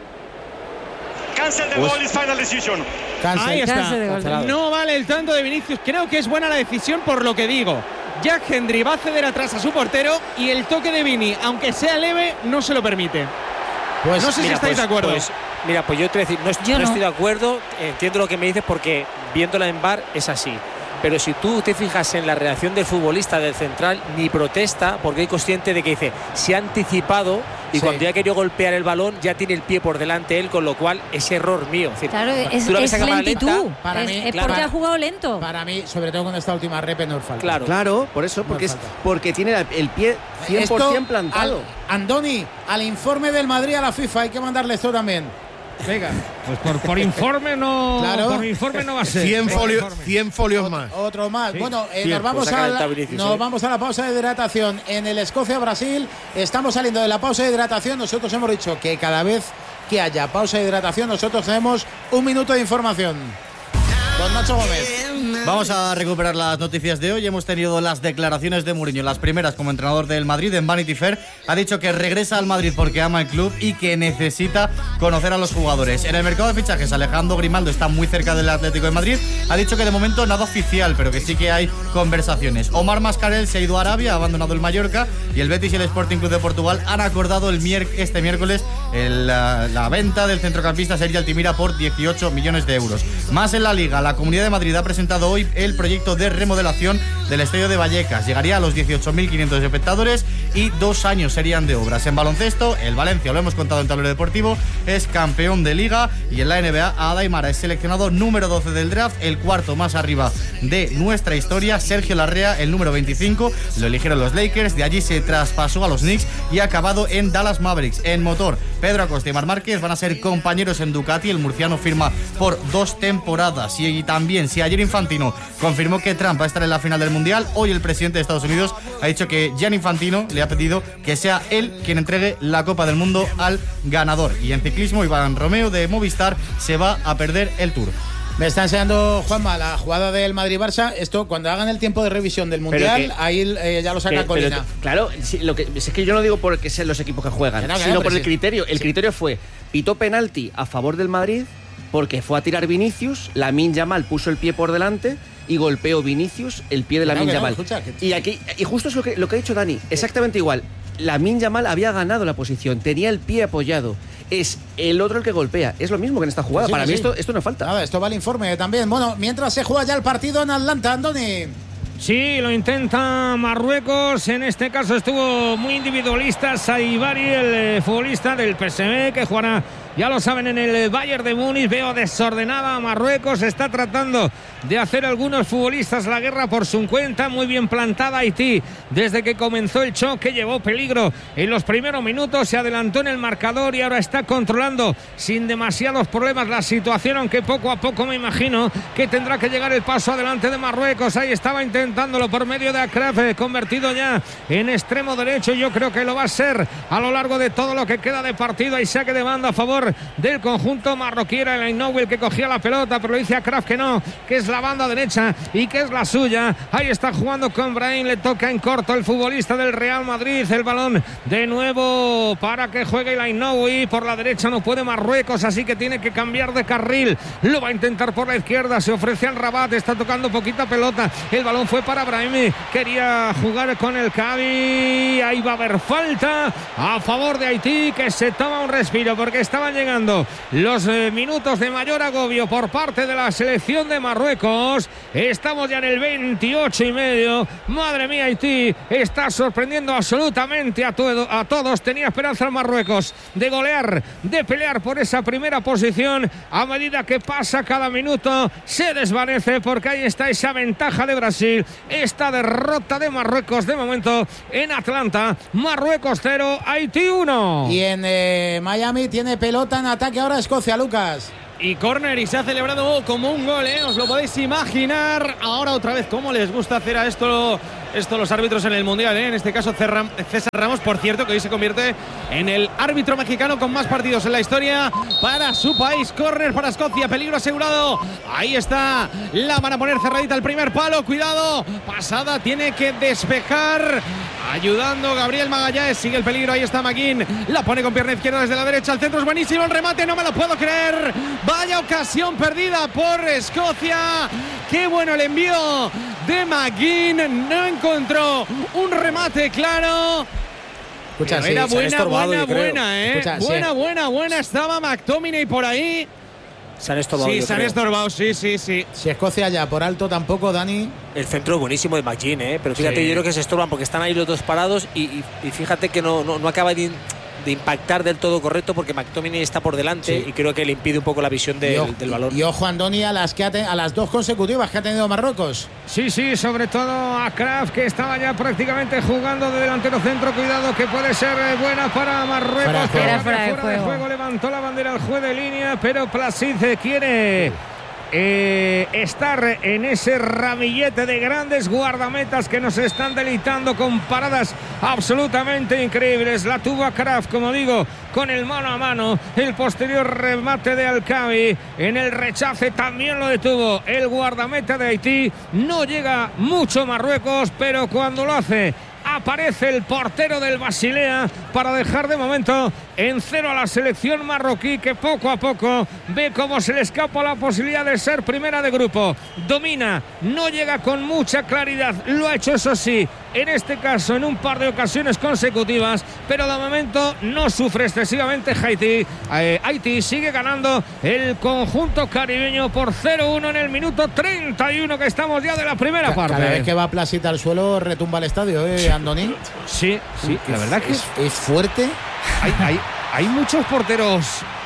Cancel the ball is final decision. Cancel. Ahí está. Cancel de gol. Cancelado. No vale el tanto de Vinicius. Creo que es buena la decisión por lo que digo. Jack Hendry va a ceder atrás a su portero y el toque de Vini, aunque sea leve, no se lo permite. Pues No sé si estáis de acuerdo. Mira, yo te voy a decir, Yo no no. estoy de acuerdo, entiendo lo que me dices porque viéndola en VAR es así. Pero si tú te fijas en la reacción del futbolista del central, ni protesta porque es consciente de que dice, se ha anticipado y Sí. cuando ya ha querido golpear el balón ya tiene el pie por delante él, con lo cual es error mío. Es decir, Claro, es tú la ves a cámara lentitud. lenta, para mí, es claro. porque ha jugado lento. Para mí, sobre todo con esta última rep, no es falta. Claro. Claro, por eso, porque, No falta. porque tiene el pie 100% Esto, plantado. Andoni, al informe del Madrid a la FIFA, hay que mandarle esto también. Venga, pues por informe no. Claro. Por informe no va a ser. 100 Por folios, informe. 100 folios más. Otro más. Sí. Bueno, Cien, nos vamos pues ha a calentado Vinicius, nos vamos a la pausa de hidratación en el Escocia-Brasil. Estamos saliendo de la pausa de hidratación. Nosotros hemos dicho que cada vez que haya pausa de hidratación, nosotros tenemos un minuto de información. Con Nacho Gómez. Vamos a recuperar las noticias de hoy. Hemos tenido las declaraciones de Mourinho, las primeras como entrenador del Madrid en Vanity Fair. Ha dicho que regresa al Madrid porque ama el club y que necesita conocer a los jugadores. En el mercado de fichajes, Alejandro Grimaldo está muy cerca del Atlético de Madrid. Ha dicho que de momento nada oficial, pero que sí que hay conversaciones. Omar Mascarell se ha ido a Arabia, ha abandonado el Mallorca y el Betis y el Sporting Club de Portugal han acordado este miércoles la venta del centrocampista Sergi Altimira por 18 millones de euros. Más en la Liga, la Comunidad de Madrid ha presentado hoy el proyecto de remodelación del estadio de Vallecas. Llegaría a los 18.500 espectadores y 2 años serían de obras. En baloncesto, el Valencia, lo hemos contado en Tablero Deportivo, es campeón de Liga, y en la NBA, Ada Aymara es seleccionado número 12 del draft, el cuarto más arriba de nuestra historia. Sergio Larrea, el número 25, lo eligieron los Lakers, de allí se traspasó a los Knicks y ha acabado en Dallas Mavericks. En motor, Pedro Acosta y Marc Márquez van a ser compañeros en Ducati. El murciano firma por 2 temporadas. Y también, si ayer Infantino confirmó que Trump va a estar en la final del Mundial, hoy el presidente de Estados Unidos ha dicho que Gianni Infantino le ha pedido que sea él quien entregue la Copa del Mundo al ganador. Y en ciclismo, Iván Romeo de Movistar se va a perder el Tour. Me está enseñando Juanma la jugada del Madrid-Barça. Esto, cuando hagan el tiempo de revisión del Mundial, ahí ya lo saca Colina. Claro, es que yo no digo porque sean los equipos que juegan, sino por el criterio. El criterio fue, pitó penalti a favor del Madrid porque fue a tirar Vinicius, Lamine Yamal puso el pie por delante y golpeó Vinicius el pie de Lamine Yamal. Y justo es lo que ha dicho Dani, exactamente igual. Lamine Yamal había ganado la posición, tenía el pie apoyado. Es el otro el que golpea. Es lo mismo que en esta jugada. Sí, Para sí. mí esto no falta. Nada, esto va el informe también. Bueno, mientras se juega ya el partido en Atlanta, Andoni. Sí, lo intenta Marruecos. En este caso estuvo muy individualista Saibari, el futbolista del PSV, que jugará, ya lo saben, en el Bayern de Múnich. Veo desordenada a Marruecos. Está tratando de hacer algunos futbolistas la guerra por su cuenta. Muy bien plantada Haití. Desde que comenzó el choque llevó peligro en los primeros minutos. Se adelantó en el marcador y ahora está controlando sin demasiados problemas la situación, aunque poco a poco me imagino que tendrá que llegar el paso adelante de Marruecos. Ahí estaba intentándolo por medio de Akraf, convertido ya en extremo derecho. Yo creo que lo va a ser a lo largo de todo lo que queda de partido. Hay saque de banda a favor jugador del conjunto marroquí, era el Ainoui el que cogía la pelota, pero le dice a Kraf que no, que es la banda derecha y que es la suya. Ahí está jugando con Brahim, le toca en corto el futbolista del Real Madrid, el balón de nuevo para que juegue el Ainoui. Por la derecha no puede Marruecos, así que tiene que cambiar de carril, lo va a intentar por la izquierda, se ofrece al Rabat, está tocando poquita pelota, el balón fue para Brahimi, quería jugar con el Cavi, ahí va a haber falta a favor de Haití, que se toma un respiro porque estaban llegando los minutos de mayor agobio por parte de la selección de Marruecos. Estamos ya en el 28,5. Madre mía, Haití está sorprendiendo absolutamente a todos. Tenía esperanza en Marruecos de golear, de pelear por esa primera posición. A medida que pasa cada minuto se desvanece porque ahí está esa ventaja de Brasil, esta derrota de Marruecos de momento en Atlanta. Marruecos 0, Haití 1. Y en Miami tiene pelota en ataque ahora Escocia, Lucas. Y córner, y se ha celebrado como un gol, os lo podéis imaginar. Ahora otra vez, cómo les gusta hacer a esto los árbitros en el Mundial, En este caso César Ramos, por cierto, que hoy se convierte en el árbitro mexicano con más partidos en la historia para su país. Córner para Escocia, peligro asegurado. Ahí está, la van a poner cerradita el primer palo, cuidado, pasada, tiene que despejar, ayudando Gabriel Magallanes, sigue el peligro, ahí está McGinn, la pone con pierna izquierda desde la derecha, el centro es buenísimo, el remate, no me lo puedo creer, vaya ocasión perdida por Escocia, qué bueno el envío de McGinn, no encontró un remate claro. Escucha, era sí, buena, estaba McTominay por ahí. Se han estorbado. Sí, se han estorbado, sí. Si Escocia ya por alto tampoco, Dani. El centro es buenísimo de McGinn, pero fíjate, yo creo que se estorban porque están ahí los dos parados y fíjate que no acaba de impactar del todo correcto porque McTominay está por delante y creo que le impide un poco la visión del balón. Y ojo, Andoni, a las dos consecutivas que ha tenido Marruecos. Sí, sobre todo a Kraf, que estaba ya prácticamente jugando de delantero centro. Cuidado, que puede ser buena para Marruecos. Fuera de juego. Levantó la bandera el juez de línea, pero Placid quiere estar en ese ramillete de grandes guardametas que nos están deleitando con paradas absolutamente increíbles. La tuvo a Kraf, como digo, con el mano a mano, el posterior remate de Alcabi, en el rechace también lo detuvo el guardameta de Haití. No llega mucho Marruecos, pero cuando lo hace aparece el portero del Basilea para dejar de momento en 0 a la selección marroquí, que poco a poco ve cómo se le escapa la posibilidad de ser primera de grupo. Domina, no llega con mucha claridad, lo ha hecho eso sí, en este caso en un par de ocasiones consecutivas, pero de momento no sufre excesivamente Haití. Haití sigue ganando el conjunto caribeño por 0-1 en el minuto 31, que estamos ya de la primera parte. Cada vez que va Placita al suelo retumba el estadio, Andoni. Sí, la verdad que es fuerte. Hay muchos porteros,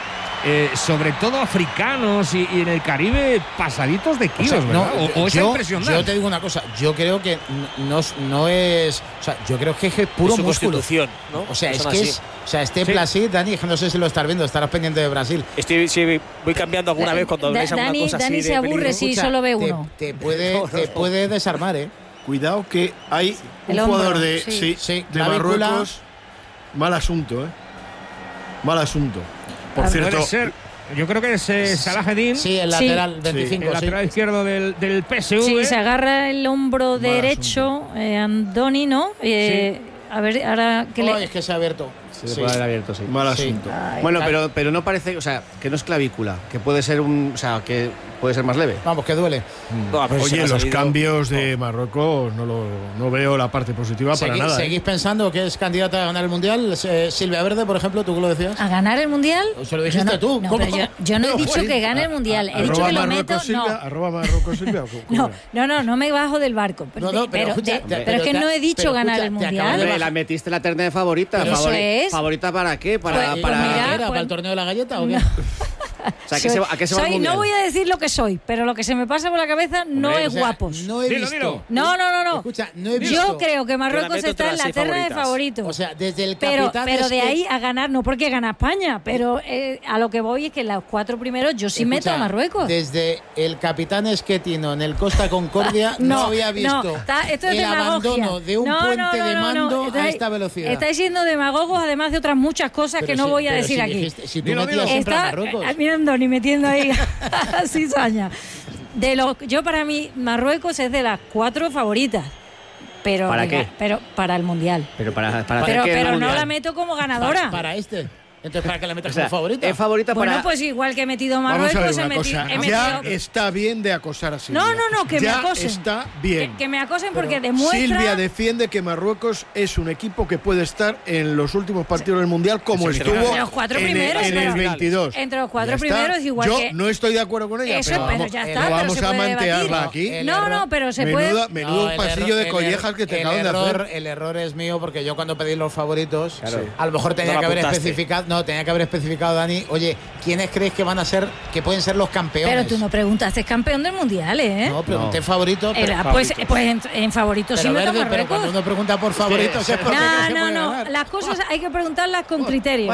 sobre todo africanos y en el Caribe, pasaditos de kilos, ¿verdad? Es impresionante. Yo te digo una cosa, yo creo que no es, o sea, yo creo que es puro músculo, ¿no? O sea, Placid, Dani, no sé si lo estás viendo, estarás pendiente de Brasil. Voy cambiando alguna vez cuando veis alguna cosa así. Dani se aburre si solo ve uno. Te puede desarmar, Cuidado que hay un jugador de Marruecos. Mal asunto, Mal asunto. Por cierto. Puede ser. Yo creo que es Salahedin. Sí, el lateral 25. El lateral izquierdo del PSV. Sí, se agarra el hombro derecho, Andoni, ¿no? A ver, ahora que es que se ha abierto. Se puede haber abierto, sí. Mal asunto. Ay, bueno, pero no parece, o sea, que no es clavícula, que puede ser que puede ser más leve. Vamos, que duele. Oye, los cambios de Marruecos no veo la parte positiva para nada. ¿Seguís pensando que es candidata a ganar el Mundial? Silvia Verde, por ejemplo, ¿tú qué lo decías? ¿A ganar el Mundial? Se lo dijiste tú. No, pero yo no he dicho que gane el Mundial. He dicho que lo meto. Arroba Marruecos Silvia. No me bajo del barco. Pero es que no he dicho ganar el Mundial. La metiste en la terna de favorita. ¿Favorita para qué? ¿Para el torneo de la galleta o qué? O sea, ¿a qué se va el Mundial? No voy a decir lo que soy, pero lo que se me pasa por la cabeza no es guapos. No he visto. No. Escucha, no he visto. Yo creo que Marruecos está en la terna de favoritos. O sea, desde el capitán. Pero de ahí a ganar, no porque gana España, pero a lo que voy es que los 4 primeros yo sí meto a Marruecos. Desde el capitán Esquetino en el Costa Concordia no había visto esto es el abandono de un puente de mando a esta velocidad. Estáis siendo demagogos, además de otras muchas cosas que no voy a decir aquí. Si tú metías siempre a Marruecos. Mirando ni metiendo ahí cizaña. Yo para mí Marruecos es de las 4 favoritas. Pero, ¿Para qué? Pero para el Mundial. Pero no la meto como ganadora. Para este. Entonces, ¿para qué la metes como favorita? Es favorita para... Bueno, pues igual que he metido Marruecos, he metido... Ya está bien de acosar así. No, que me acosen. Está bien. Que me acosen porque demuestra... Silvia defiende que Marruecos es un equipo que puede estar en los últimos partidos del Mundial como estuvo entre los 4 primeros, en el 22. Entre los 4 primeros, igual Yo que... no estoy de acuerdo con ella, pero ya está, no vamos pero a se puede mantearla debatir. aquí. No, pero se puede... Menudo pasillo de collejas que te acaban de hacer. El error es mío porque yo cuando pedí los favoritos, a lo mejor tenía que haber especificado... No, tenía que haber especificado, Dani, oye, ¿quiénes crees que van a ser, que pueden ser los campeones? Pero tú no preguntaste campeón del Mundial, ¿eh? No, pregunté favorito. Pues en favoritos sí meto Marruecos. Pero cuando uno pregunta por favoritos es porque no. Las cosas hay que preguntarlas con criterio.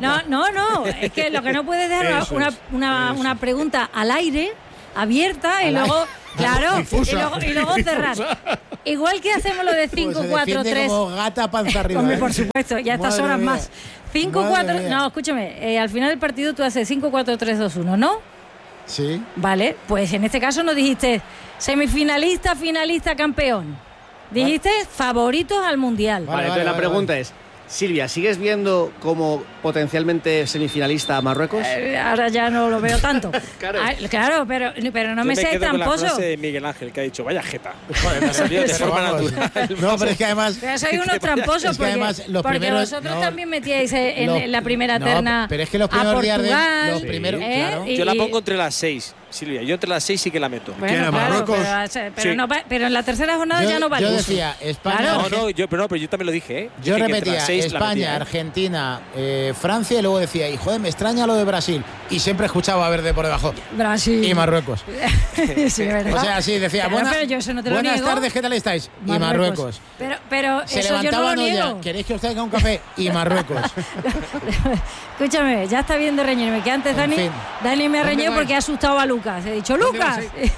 No. Es que lo que no puedes dejar una pregunta al aire, abierta, y luego... Claro, y luego cerrar. Igual que hacemos lo de 5-4-3. Como gata panza arriba. Hombre, por supuesto, ya estas horas más. 5-4. No, escúchame, al final del partido tú haces 5-4-3-2-1, ¿no? Sí. Vale, pues en este caso no dijiste semifinalista, finalista, campeón. Dijiste favoritos al Mundial. Vale, entonces la pregunta es, Silvia, ¿sigues viendo como potencialmente semifinalista a Marruecos? Ahora ya no lo veo tanto. Claro, pero no me seas tramposo. Con la frase de Miguel Ángel que ha dicho, vaya jeta. Joder, de forma natural. No, pero es que además... Pero sois unos tramposos porque vosotros también metíais en la primera terna. Pero es que los primeros días de... Los primeros, claro. Yo la pongo entre las 6. Silvia, yo entre las 6 sí que la meto. Bueno, Marruecos. Pero en la tercera jornada ya no vale. Yo decía, España... No, pero yo también lo dije, ¿eh? Yo repetía, España, Argentina, Francia, y luego decía, y joder, me extraña lo de Brasil. Y siempre escuchaba verde por debajo. Brasil. Y Marruecos. Sí, ¿verdad? O sea, sí, decía, pero yo eso no te lo buenas niego. tardes, ¿qué tal estáis? Y Marruecos. Pero se eso yo no lo niego. ¿Queréis que os traiga un café? Y Marruecos. Escúchame, ya está bien de reñirme, que antes Dani me reñió porque ha asustado a Lucas. He dicho, ¡Lucas!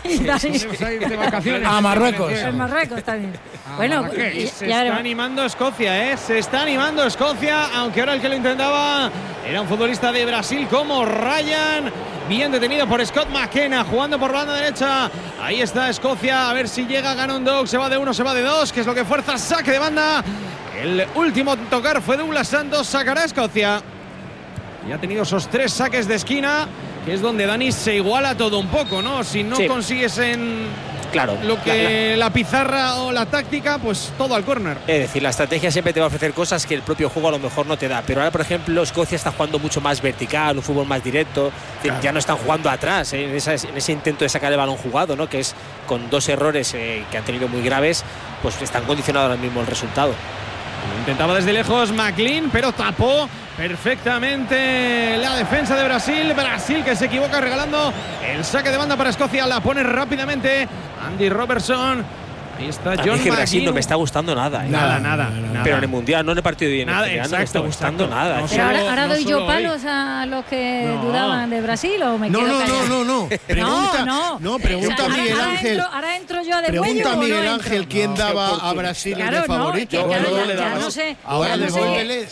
A Marruecos. En Marruecos también. Bueno, se está animando Escocia, ¿eh? Se está animando Escocia, aunque ahora el que lo intentaba era un futbolista de Brasil como Ryan. Bien detenido por Scott McKenna, jugando por banda derecha. Ahí está Escocia, a ver si llega, gana un dog, se va de 1, se va de 2, que es lo que fuerza, saque de banda. El último en tocar fue Douglas Santos, sacará a Escocia. Y ha tenido esos 3 saques de esquina, que es donde Dani se iguala todo un poco, ¿no? Si no consigues lo que la pizarra o la táctica, pues todo al córner. Es decir, la estrategia siempre te va a ofrecer cosas que el propio juego a lo mejor no te da. Pero ahora, por ejemplo, Escocia está jugando mucho más vertical, un fútbol más directo. Ya no están jugando atrás, en ese intento de sacar el balón jugado, ¿no? Que es con 2 errores que han tenido muy graves, pues están condicionados ahora mismo el resultado. Lo intentaba desde lejos McLean, pero tapó perfectamente la defensa de Brasil. Brasil que se equivoca regalando el saque de banda para Escocia. La pone rápidamente Andy Robertson. Ahí está John McGinn. Es que Brasil no me está gustando nada. Nada. Pero en el Mundial, no en el partido de nada, no me está gustando nada. Pero ahora doy yo palos a los que dudaban de Brasil o me quedo callado. No. Pregunta a Miguel Ángel. Ahora entro yo de Pregunta a Miguel no Ángel quién daba a Brasil de favorito. Ya no sé. Ahora devuélvele.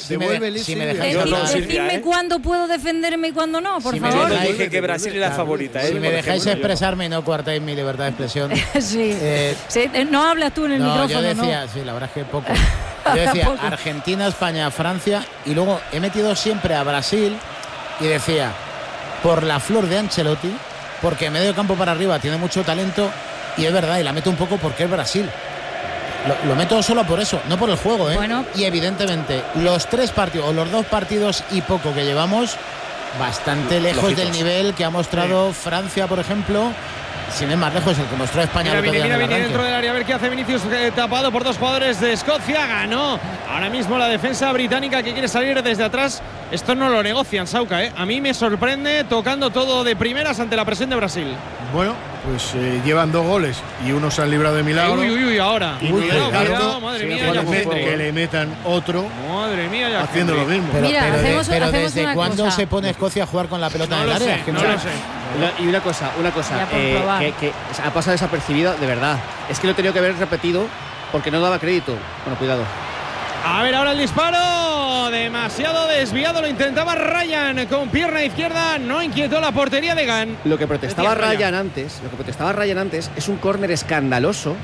Decidme cuándo puedo defenderme y cuándo no, por favor. Yo dije que Brasil era la favorita. Si me dejáis expresarme y no coartáis mi libertad de expresión. Sí. No hablas tú en el micrófono, yo decía, sí, la verdad es que poco. Yo decía Argentina, España, Francia, y luego he metido siempre a Brasil y decía, por la flor de Ancelotti, porque medio campo para arriba tiene mucho talento, y es verdad, y la meto un poco porque es Brasil. Lo meto solo por eso, no por el juego, ¿eh? Bueno. Y evidentemente, los 3 partidos, o los 2 partidos y poco que llevamos, bastante lejos del nivel que ha mostrado Francia, por ejemplo. sin ir más lejos, el que mostró España el otro día en el Viene arranque. dentro del área, a ver qué hace Vinicius, tapado por dos jugadores de Escocia. Ganó ahora mismo la defensa británica, que quiere salir desde atrás. Esto no lo negocian, Sauca, A mí me sorprende, tocando todo de primeras ante la presión de Brasil. Bueno, pues llevan 2 goles y uno se han librado de milagro. Uy, ahora. Y Cuidado, madre mía, que le metan otro. Madre mía, ya haciendo lo mismo. Pero ¿desde cuándo se pone Escocia a jugar con la pelota en el área? No lo sé. Y una cosa, que ha pasado desapercibido, de verdad. Es que lo he tenido que haber repetido porque no daba crédito. Bueno, cuidado. A ver, ahora el disparo, demasiado desviado, lo intentaba Ryan con pierna izquierda, no inquietó la portería de Gant. Lo que protestaba Ryan antes es un córner escandaloso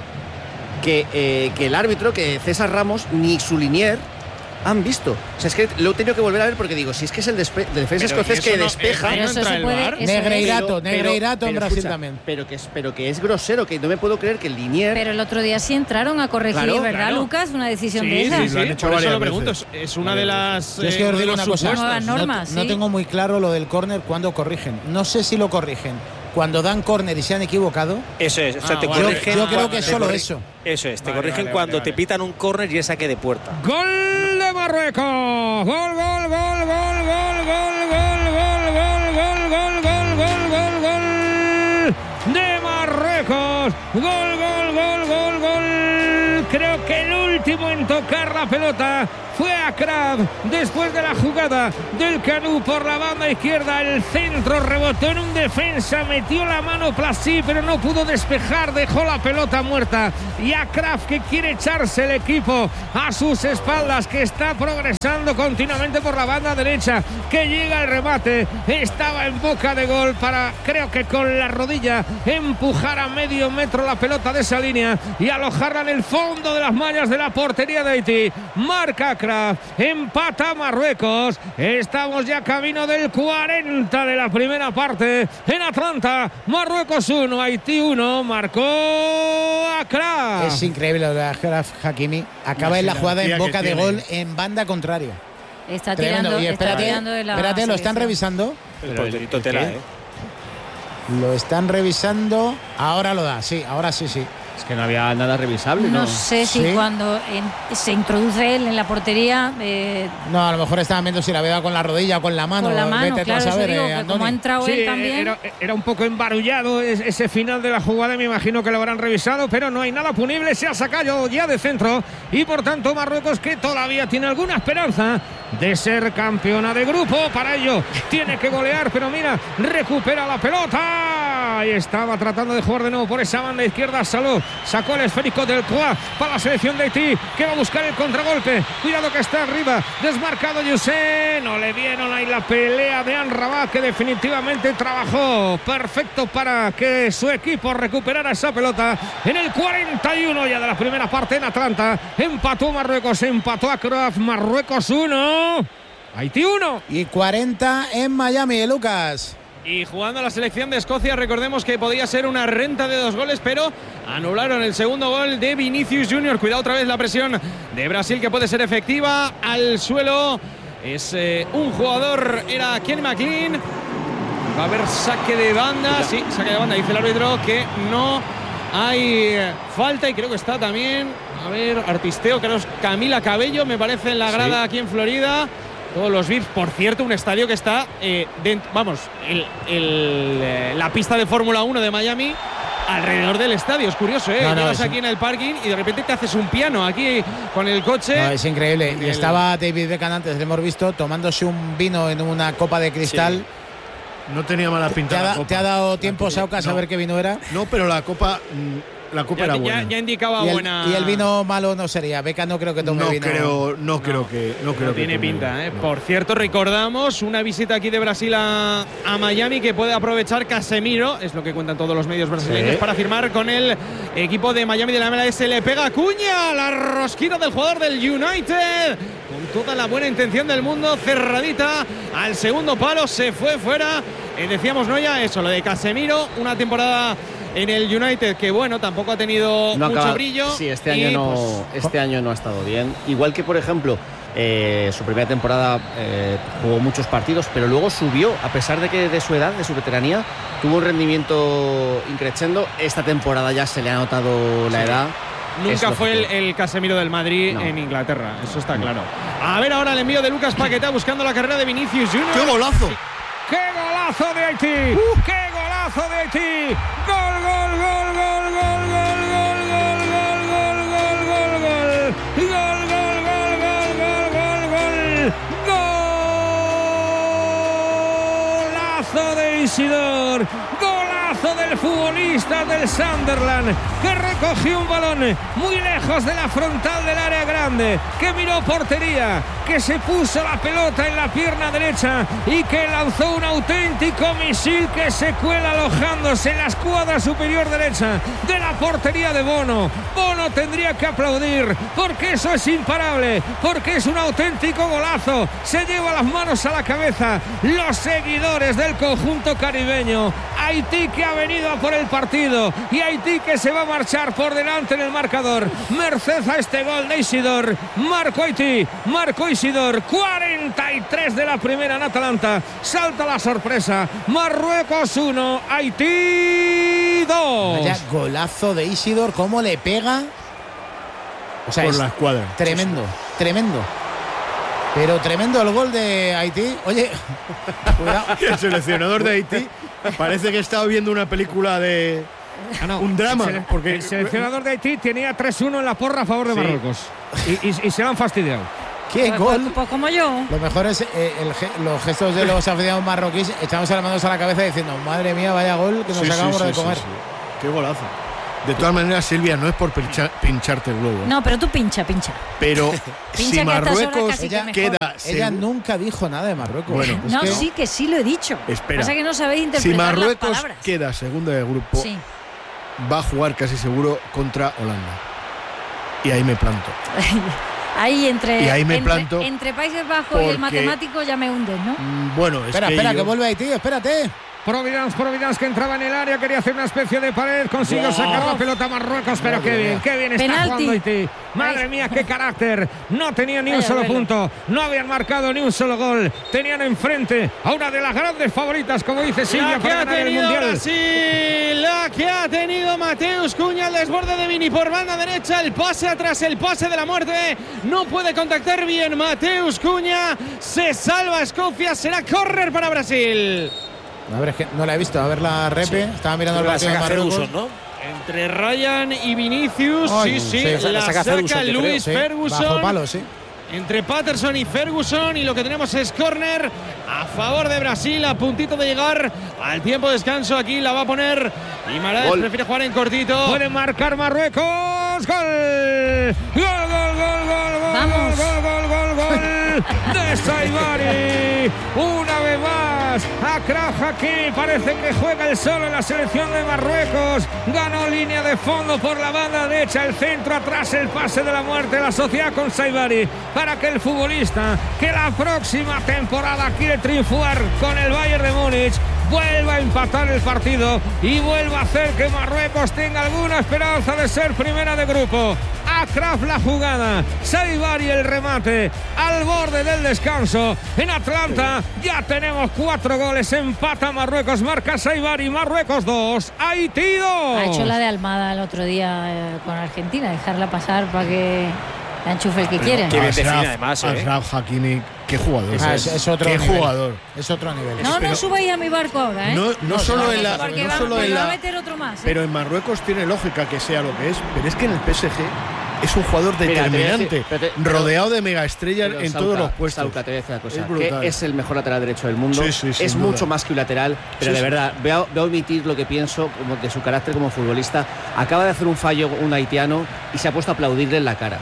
que el árbitro, que César Ramos, ni su linier han visto. O sea, es que lo he tenido que volver a ver porque digo, si es que es el defensa escocés que despeja. Negreirato en Brasil también. Pero que es grosero, que no me puedo creer que el linier. Pero el otro día sí entraron a corregir, ¿verdad, Lucas? Una decisión de esas. Sí, lo han hecho por eso lo varias pregunto. veces. Es una de las. Yo es que os digo una cosa, nuevas normas, no tengo muy claro lo del córner cuando corrigen. No sé si lo corrigen cuando dan córner y se han equivocado. Eso es, o sea, te yo corrigen. creo que es solo eso. Eso es, te corrigen cuando te pitan un córner y es saque de puerta. ¡Gol de Marruecos! ¡Gol, gol, gol, gol, gol, gol, gol, gol, gol, gol, gol, gol, gol, gol de Marruecos! ¡Gol, gol, gol, gol, gol! Creo que el último en tocar la pelota fue Akrab. Después de la jugada del Canú por la banda izquierda, el centro rebotó en un defensa, metió la mano Plassi, pero no pudo despejar, dejó la pelota muerta. Y Akrab, que quiere echarse el equipo a sus espaldas, que está progresando continuamente por la banda derecha, que llega el remate, estaba en boca de gol para, creo que con la rodilla, empujar a medio metro la pelota de esa línea y alojarla en el fondo de las mallas de la portería de Haití. Marca Akrab. Empata Marruecos. Estamos ya camino del 40 de la primera parte en Atlanta. Marruecos 1, Haití 1. Marcó Akrab. Es increíble lo de Achraf Hakimi. Acaba en la jugada en boca de gol en banda contraria. Está tirando, y espérate, de la espérate, lo están selección. revisando. El porterito tela, Lo están revisando. Ahora lo da, sí, ahora sí. Es que no había nada revisable, ¿no? No sé si cuando se introduce él en la portería. No, a lo mejor estaban viendo si la había dado con la rodilla o con la mano. Con la mano, vete claro, tú a saber, digo, que como ha entrado él también. Era un poco embarullado ese final de la jugada, me imagino que lo habrán revisado, pero no hay nada punible, se ha sacado ya de centro y por tanto Marruecos, que todavía tiene alguna esperanza de ser campeona de grupo, para ello tiene que golear, pero mira, recupera la pelota y estaba tratando de jugar de nuevo por esa banda izquierda. Saló, sacó el esférico del Croix para la selección de Haití, que va a buscar el contragolpe. Cuidado que está arriba, desmarcado Youssef, no le dieron ahí la pelea de Amrabat, que definitivamente trabajó perfecto para que su equipo recuperara esa pelota. En el 41 ya de la primera parte en Atlanta, empató Marruecos, empató Akrab. Marruecos 1, Haití 1. Y 40 en Miami, Lucas. Y jugando a la selección de Escocia, recordemos que podía ser una renta de 2 goles, pero anularon el segundo gol de Vinicius Junior. Cuidado otra vez la presión de Brasil, que puede ser efectiva. Al suelo es un jugador, era Kenny McLean. Va a haber saque de banda. Sí, saque de banda, dice el árbitro que no hay falta, y creo que está también, a ver, artisteo, creo que es Camila Cabello, me parece, en la grada aquí en Florida. Todos los VIPs, por cierto, un estadio que está la pista de Fórmula 1 de Miami alrededor del estadio. Es curioso, ¿eh? Llegas aquí en el parking y de repente te haces un piano aquí con el coche. No, es increíble. Y estaba David Beckham antes, le hemos visto, tomándose un vino en una copa de cristal. Sí. No tenía mala pinta. ¿Te ha dado tiempo, Sauca, a saber qué vino era? No, pero la copa era buena. Ya indicaba buena. Y el vino malo no sería. Beckham no creo que tome vino. No creo que tiene pinta, ¿eh? No. Por cierto, recordamos una visita aquí de Brasil a Miami que puede aprovechar Casemiro, es lo que cuentan todos los medios brasileños, para firmar con el equipo de Miami de la MLS. Le pega Cuña, la rosquita del jugador del United, con toda la buena intención del mundo, cerradita al segundo palo, se fue fuera. Decíamos, ¿no? Ya eso, lo de Casemiro, una temporada en el United que, bueno, tampoco ha tenido mucho brillo. Sí, este año no ha estado bien. Igual que, por ejemplo, Su primera temporada jugó muchos partidos, pero luego subió, a pesar de que de su edad, de su veteranía, tuvo un rendimiento increciendo. Esta temporada ya se le ha notado la edad. Nunca fue el Casemiro del Madrid en Inglaterra, eso está claro. A ver ahora el envío de Lucas Paquetá buscando la carrera de Vinicius Junior. ¡Qué golazo! ¡Qué golazo de Haití! ¡Qué golazo de Haití! ¡Gol, gol, gol, gol, gol, gol, gol, gol, gol, gol, gol, gol, gol! ¡Gol, gol, gol, gol, gol, gol, gol! ¡Golazo de Isidor! ¡Golazo del futbolista del Sunderland! Que recogió un balón muy lejos de la frontal del área grande, que miró portería, que se puso la pelota en la pierna derecha y que lanzó un auténtico misil que se cuela alojándose en la escuadra superior derecha de la portería de Bono. Bono tendría que aplaudir porque eso es imparable, porque es un auténtico golazo. Se lleva las manos a la cabeza los seguidores del conjunto caribeño. Haití que ha venido a por el partido y Haití que se va a marchar por delante en el marcador merced a este gol de Isidor. Marco Haití, marcó Isidor, 43 de la primera en Atalanta. Salta la sorpresa, Marruecos 1, Haití 2. Vaya golazo de Isidor, cómo le pega. O sea, por es la escuadra. Tremendo, tremendo. Pero tremendo el gol de Haití. Oye, cuidado. El seleccionador de Haití parece que estaba viendo una película de un drama. Porque el seleccionador de Haití tenía 3-1 en la porra a favor de Marruecos. Y se lo han fastidiado. ¡Qué gol! Pues como yo. Lo mejor es los gestos de los aficionados marroquíes. Echamos las manos a la cabeza diciendo: madre mía, vaya gol que nos acabamos de comer. Sí. Qué golazo. De todas maneras, Silvia, no es por pincharte el globo. No, pero tú pincha. Pero si Marruecos queda... Ella nunca dijo nada de Marruecos. Bueno, no, sí que sí lo he dicho. Espera. Pasa que no sabéis interpretar si Marruecos las palabras. queda segundo de grupo, sí, va a jugar casi seguro contra Holanda. Y ahí me planto. Ahí entre Países Bajos y el matemático ya me hundes, ¿no? Bueno, espera, que vuelve Haití, espérate. Providence que entraba en el área, quería hacer una especie de pared, consiguió sacar la pelota a Marruecos, pero qué bien está jugando Haití. Madre mía, qué carácter. No tenía ni un solo punto, no habían marcado ni un solo gol. Tenían enfrente a una de las grandes favoritas, como dice Silvia, para ganar el Mundial. Brasil, la que ha tenido Mateus Cunha, el desborde de Vini por banda derecha, el pase atrás, el pase de la muerte. No puede contactar bien Mateus Cunha, se salva Escocia, será córner para Brasil. A ver, es que no la he visto. A ver la repe. Sí. Estaba mirando el partido de Marruecos, ¿no? Entre Ryan y Vinicius. Sí. La saca Luis Ferguson. Bajo palo, sí. Entre Patterson y Ferguson. Y lo que tenemos es córner a favor de Brasil. A puntito de llegar al tiempo de descanso. Aquí la va a poner. Y Marais prefiere jugar en cortito. Puede marcar Marruecos. ¡Gol! ¡Gol! ¡Vamos! ¡Gol! De Saibari. Una vez más. Achraf Hakimi parece que juega el solo en la selección de Marruecos. Ganó línea de fondo por la banda derecha. El centro atrás, el pase de la muerte. La sociedad con Saibari. Para que el futbolista que la próxima temporada quiere triunfar con el Bayern de Múnich vuelva a empatar el partido y vuelva a hacer que Marruecos tenga alguna esperanza de ser primera de grupo. Achraf la jugada, Saibari el remate al borde del descanso. En Atlanta ya tenemos 4 goles, empata Marruecos, marca Saibari, Marruecos 2, Haití 2. Ha hecho la de Almada el otro día con Argentina, dejarla pasar para que la enchufe el que quiere. Qué bien define además, Achraf Hakimi, qué jugador. Es otro qué nivel. Jugador. Es otro nivel. No subáis a mi barco ahora, ¿eh? No solo en la. Porque no solo en va la. a meter otro más. Pero en Marruecos tiene lógica que sea lo que es. Pero es que en el PSG es un jugador determinante, rodeado de megaestrellas en todos los puestos. Sauca, te voy a decir una cosa, que es el mejor lateral derecho del mundo. Sí, es mucho más que un lateral, pero de verdad, voy a omitir lo que pienso de su carácter como futbolista. Acaba de hacer un fallo un haitiano y se ha puesto a aplaudirle en la cara.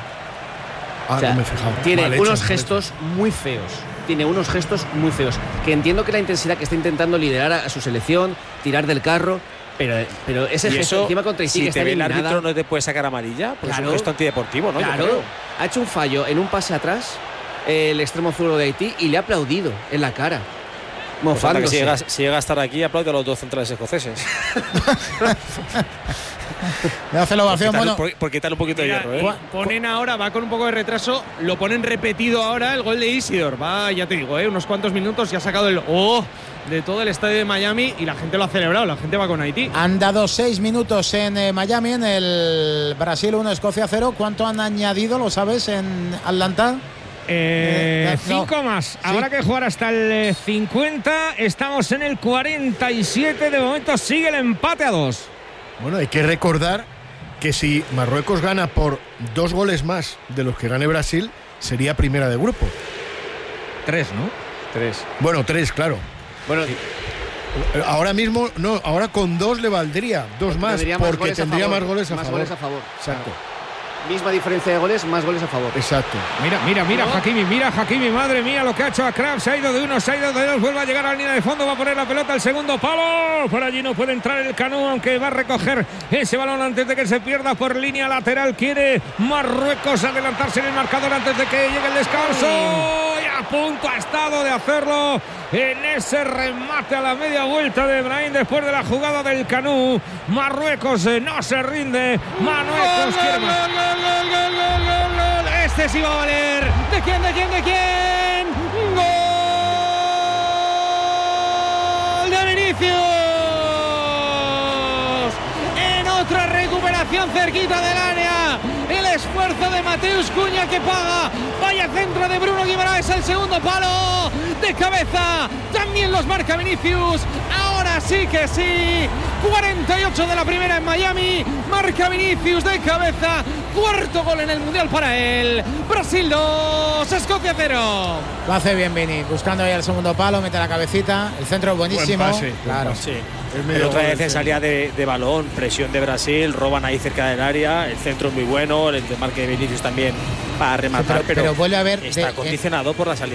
No me he fijado. Tiene unos gestos muy feos. Que entiendo que la intensidad que está intentando liderar a su selección, tirar del carro, pero ese gesto encima contra Haití, si que está te ve el eliminada, árbitro no te puede sacar amarilla, pues claro, es un gesto antideportivo, ¿no? Claro, ha hecho un fallo en un pase atrás el extremo zurdo de Haití y le ha aplaudido en la cara. mofándose. Si llega a estar aquí, aplaude a los dos centrales escoceses. Me hace la ovación, bueno. Por quitarle un poquito de hierro, ¿eh? Ponen ahora, va con un poco de retraso, lo ponen repetido ahora el gol de Isidor. Va, ya te digo, unos cuantos minutos y ha sacado el de todo el estadio de Miami y la gente lo ha celebrado, la gente va con Haití. Han dado 6 minutos en Miami, en el Brasil 1, Escocia 0. ¿Cuánto han añadido, lo sabes, en Atlanta? 5 más. ¿Sí? Habrá que jugar hasta el 50. Estamos en el 47. De momento sigue el empate a 2. Bueno, hay que recordar que si Marruecos gana por 2 goles más de los que gane Brasil, sería primera de grupo. 3, ¿no? 3. Bueno, 3, claro. Bueno, ahora mismo, no, ahora con 2 le valdría 2 más, porque tendría más goles a favor. Exacto. Misma diferencia de goles, más goles a favor. Exacto. Mira Hakimi, madre mía lo que ha hecho a Krab. Se ha ido de 1, se ha ido de 2, vuelve a llegar a la línea de fondo, va a poner la pelota al segundo palo. Por allí no puede entrar el Canú, aunque va a recoger ese balón antes de que se pierda por línea lateral. Quiere Marruecos adelantarse en el marcador antes de que llegue el descanso. Y a punto ha estado de hacerlo en ese remate a la media vuelta de Brahim después de la jugada del Canú. Marruecos no se rinde. Marruecos quiere más. Gol. Este sí va a valer. ¿De quién? Gol de Vinicius. En otra recuperación cerquita del área. El esfuerzo de Mateus Cunha que paga. Vaya centro de Bruno Guimaraes al segundo palo. De cabeza. También los marca Vinicius. Ahora sí que sí. 48 de la primera en Miami. Marca Vinicius de cabeza. Cuarto gol en el Mundial para él. Brasil 2, Escocia 0. Lo hace bien Vini. Buscando ahí el segundo palo. Mete la cabecita. El centro es buenísimo. Buen pase, claro. Sí. Pero otra vez en salida de balón. Presión de Brasil. Roban ahí cerca del área. El centro es muy bueno. El de marque de Vinicius también para rematar. Pero vuelve a ver. Está condicionado por la salida.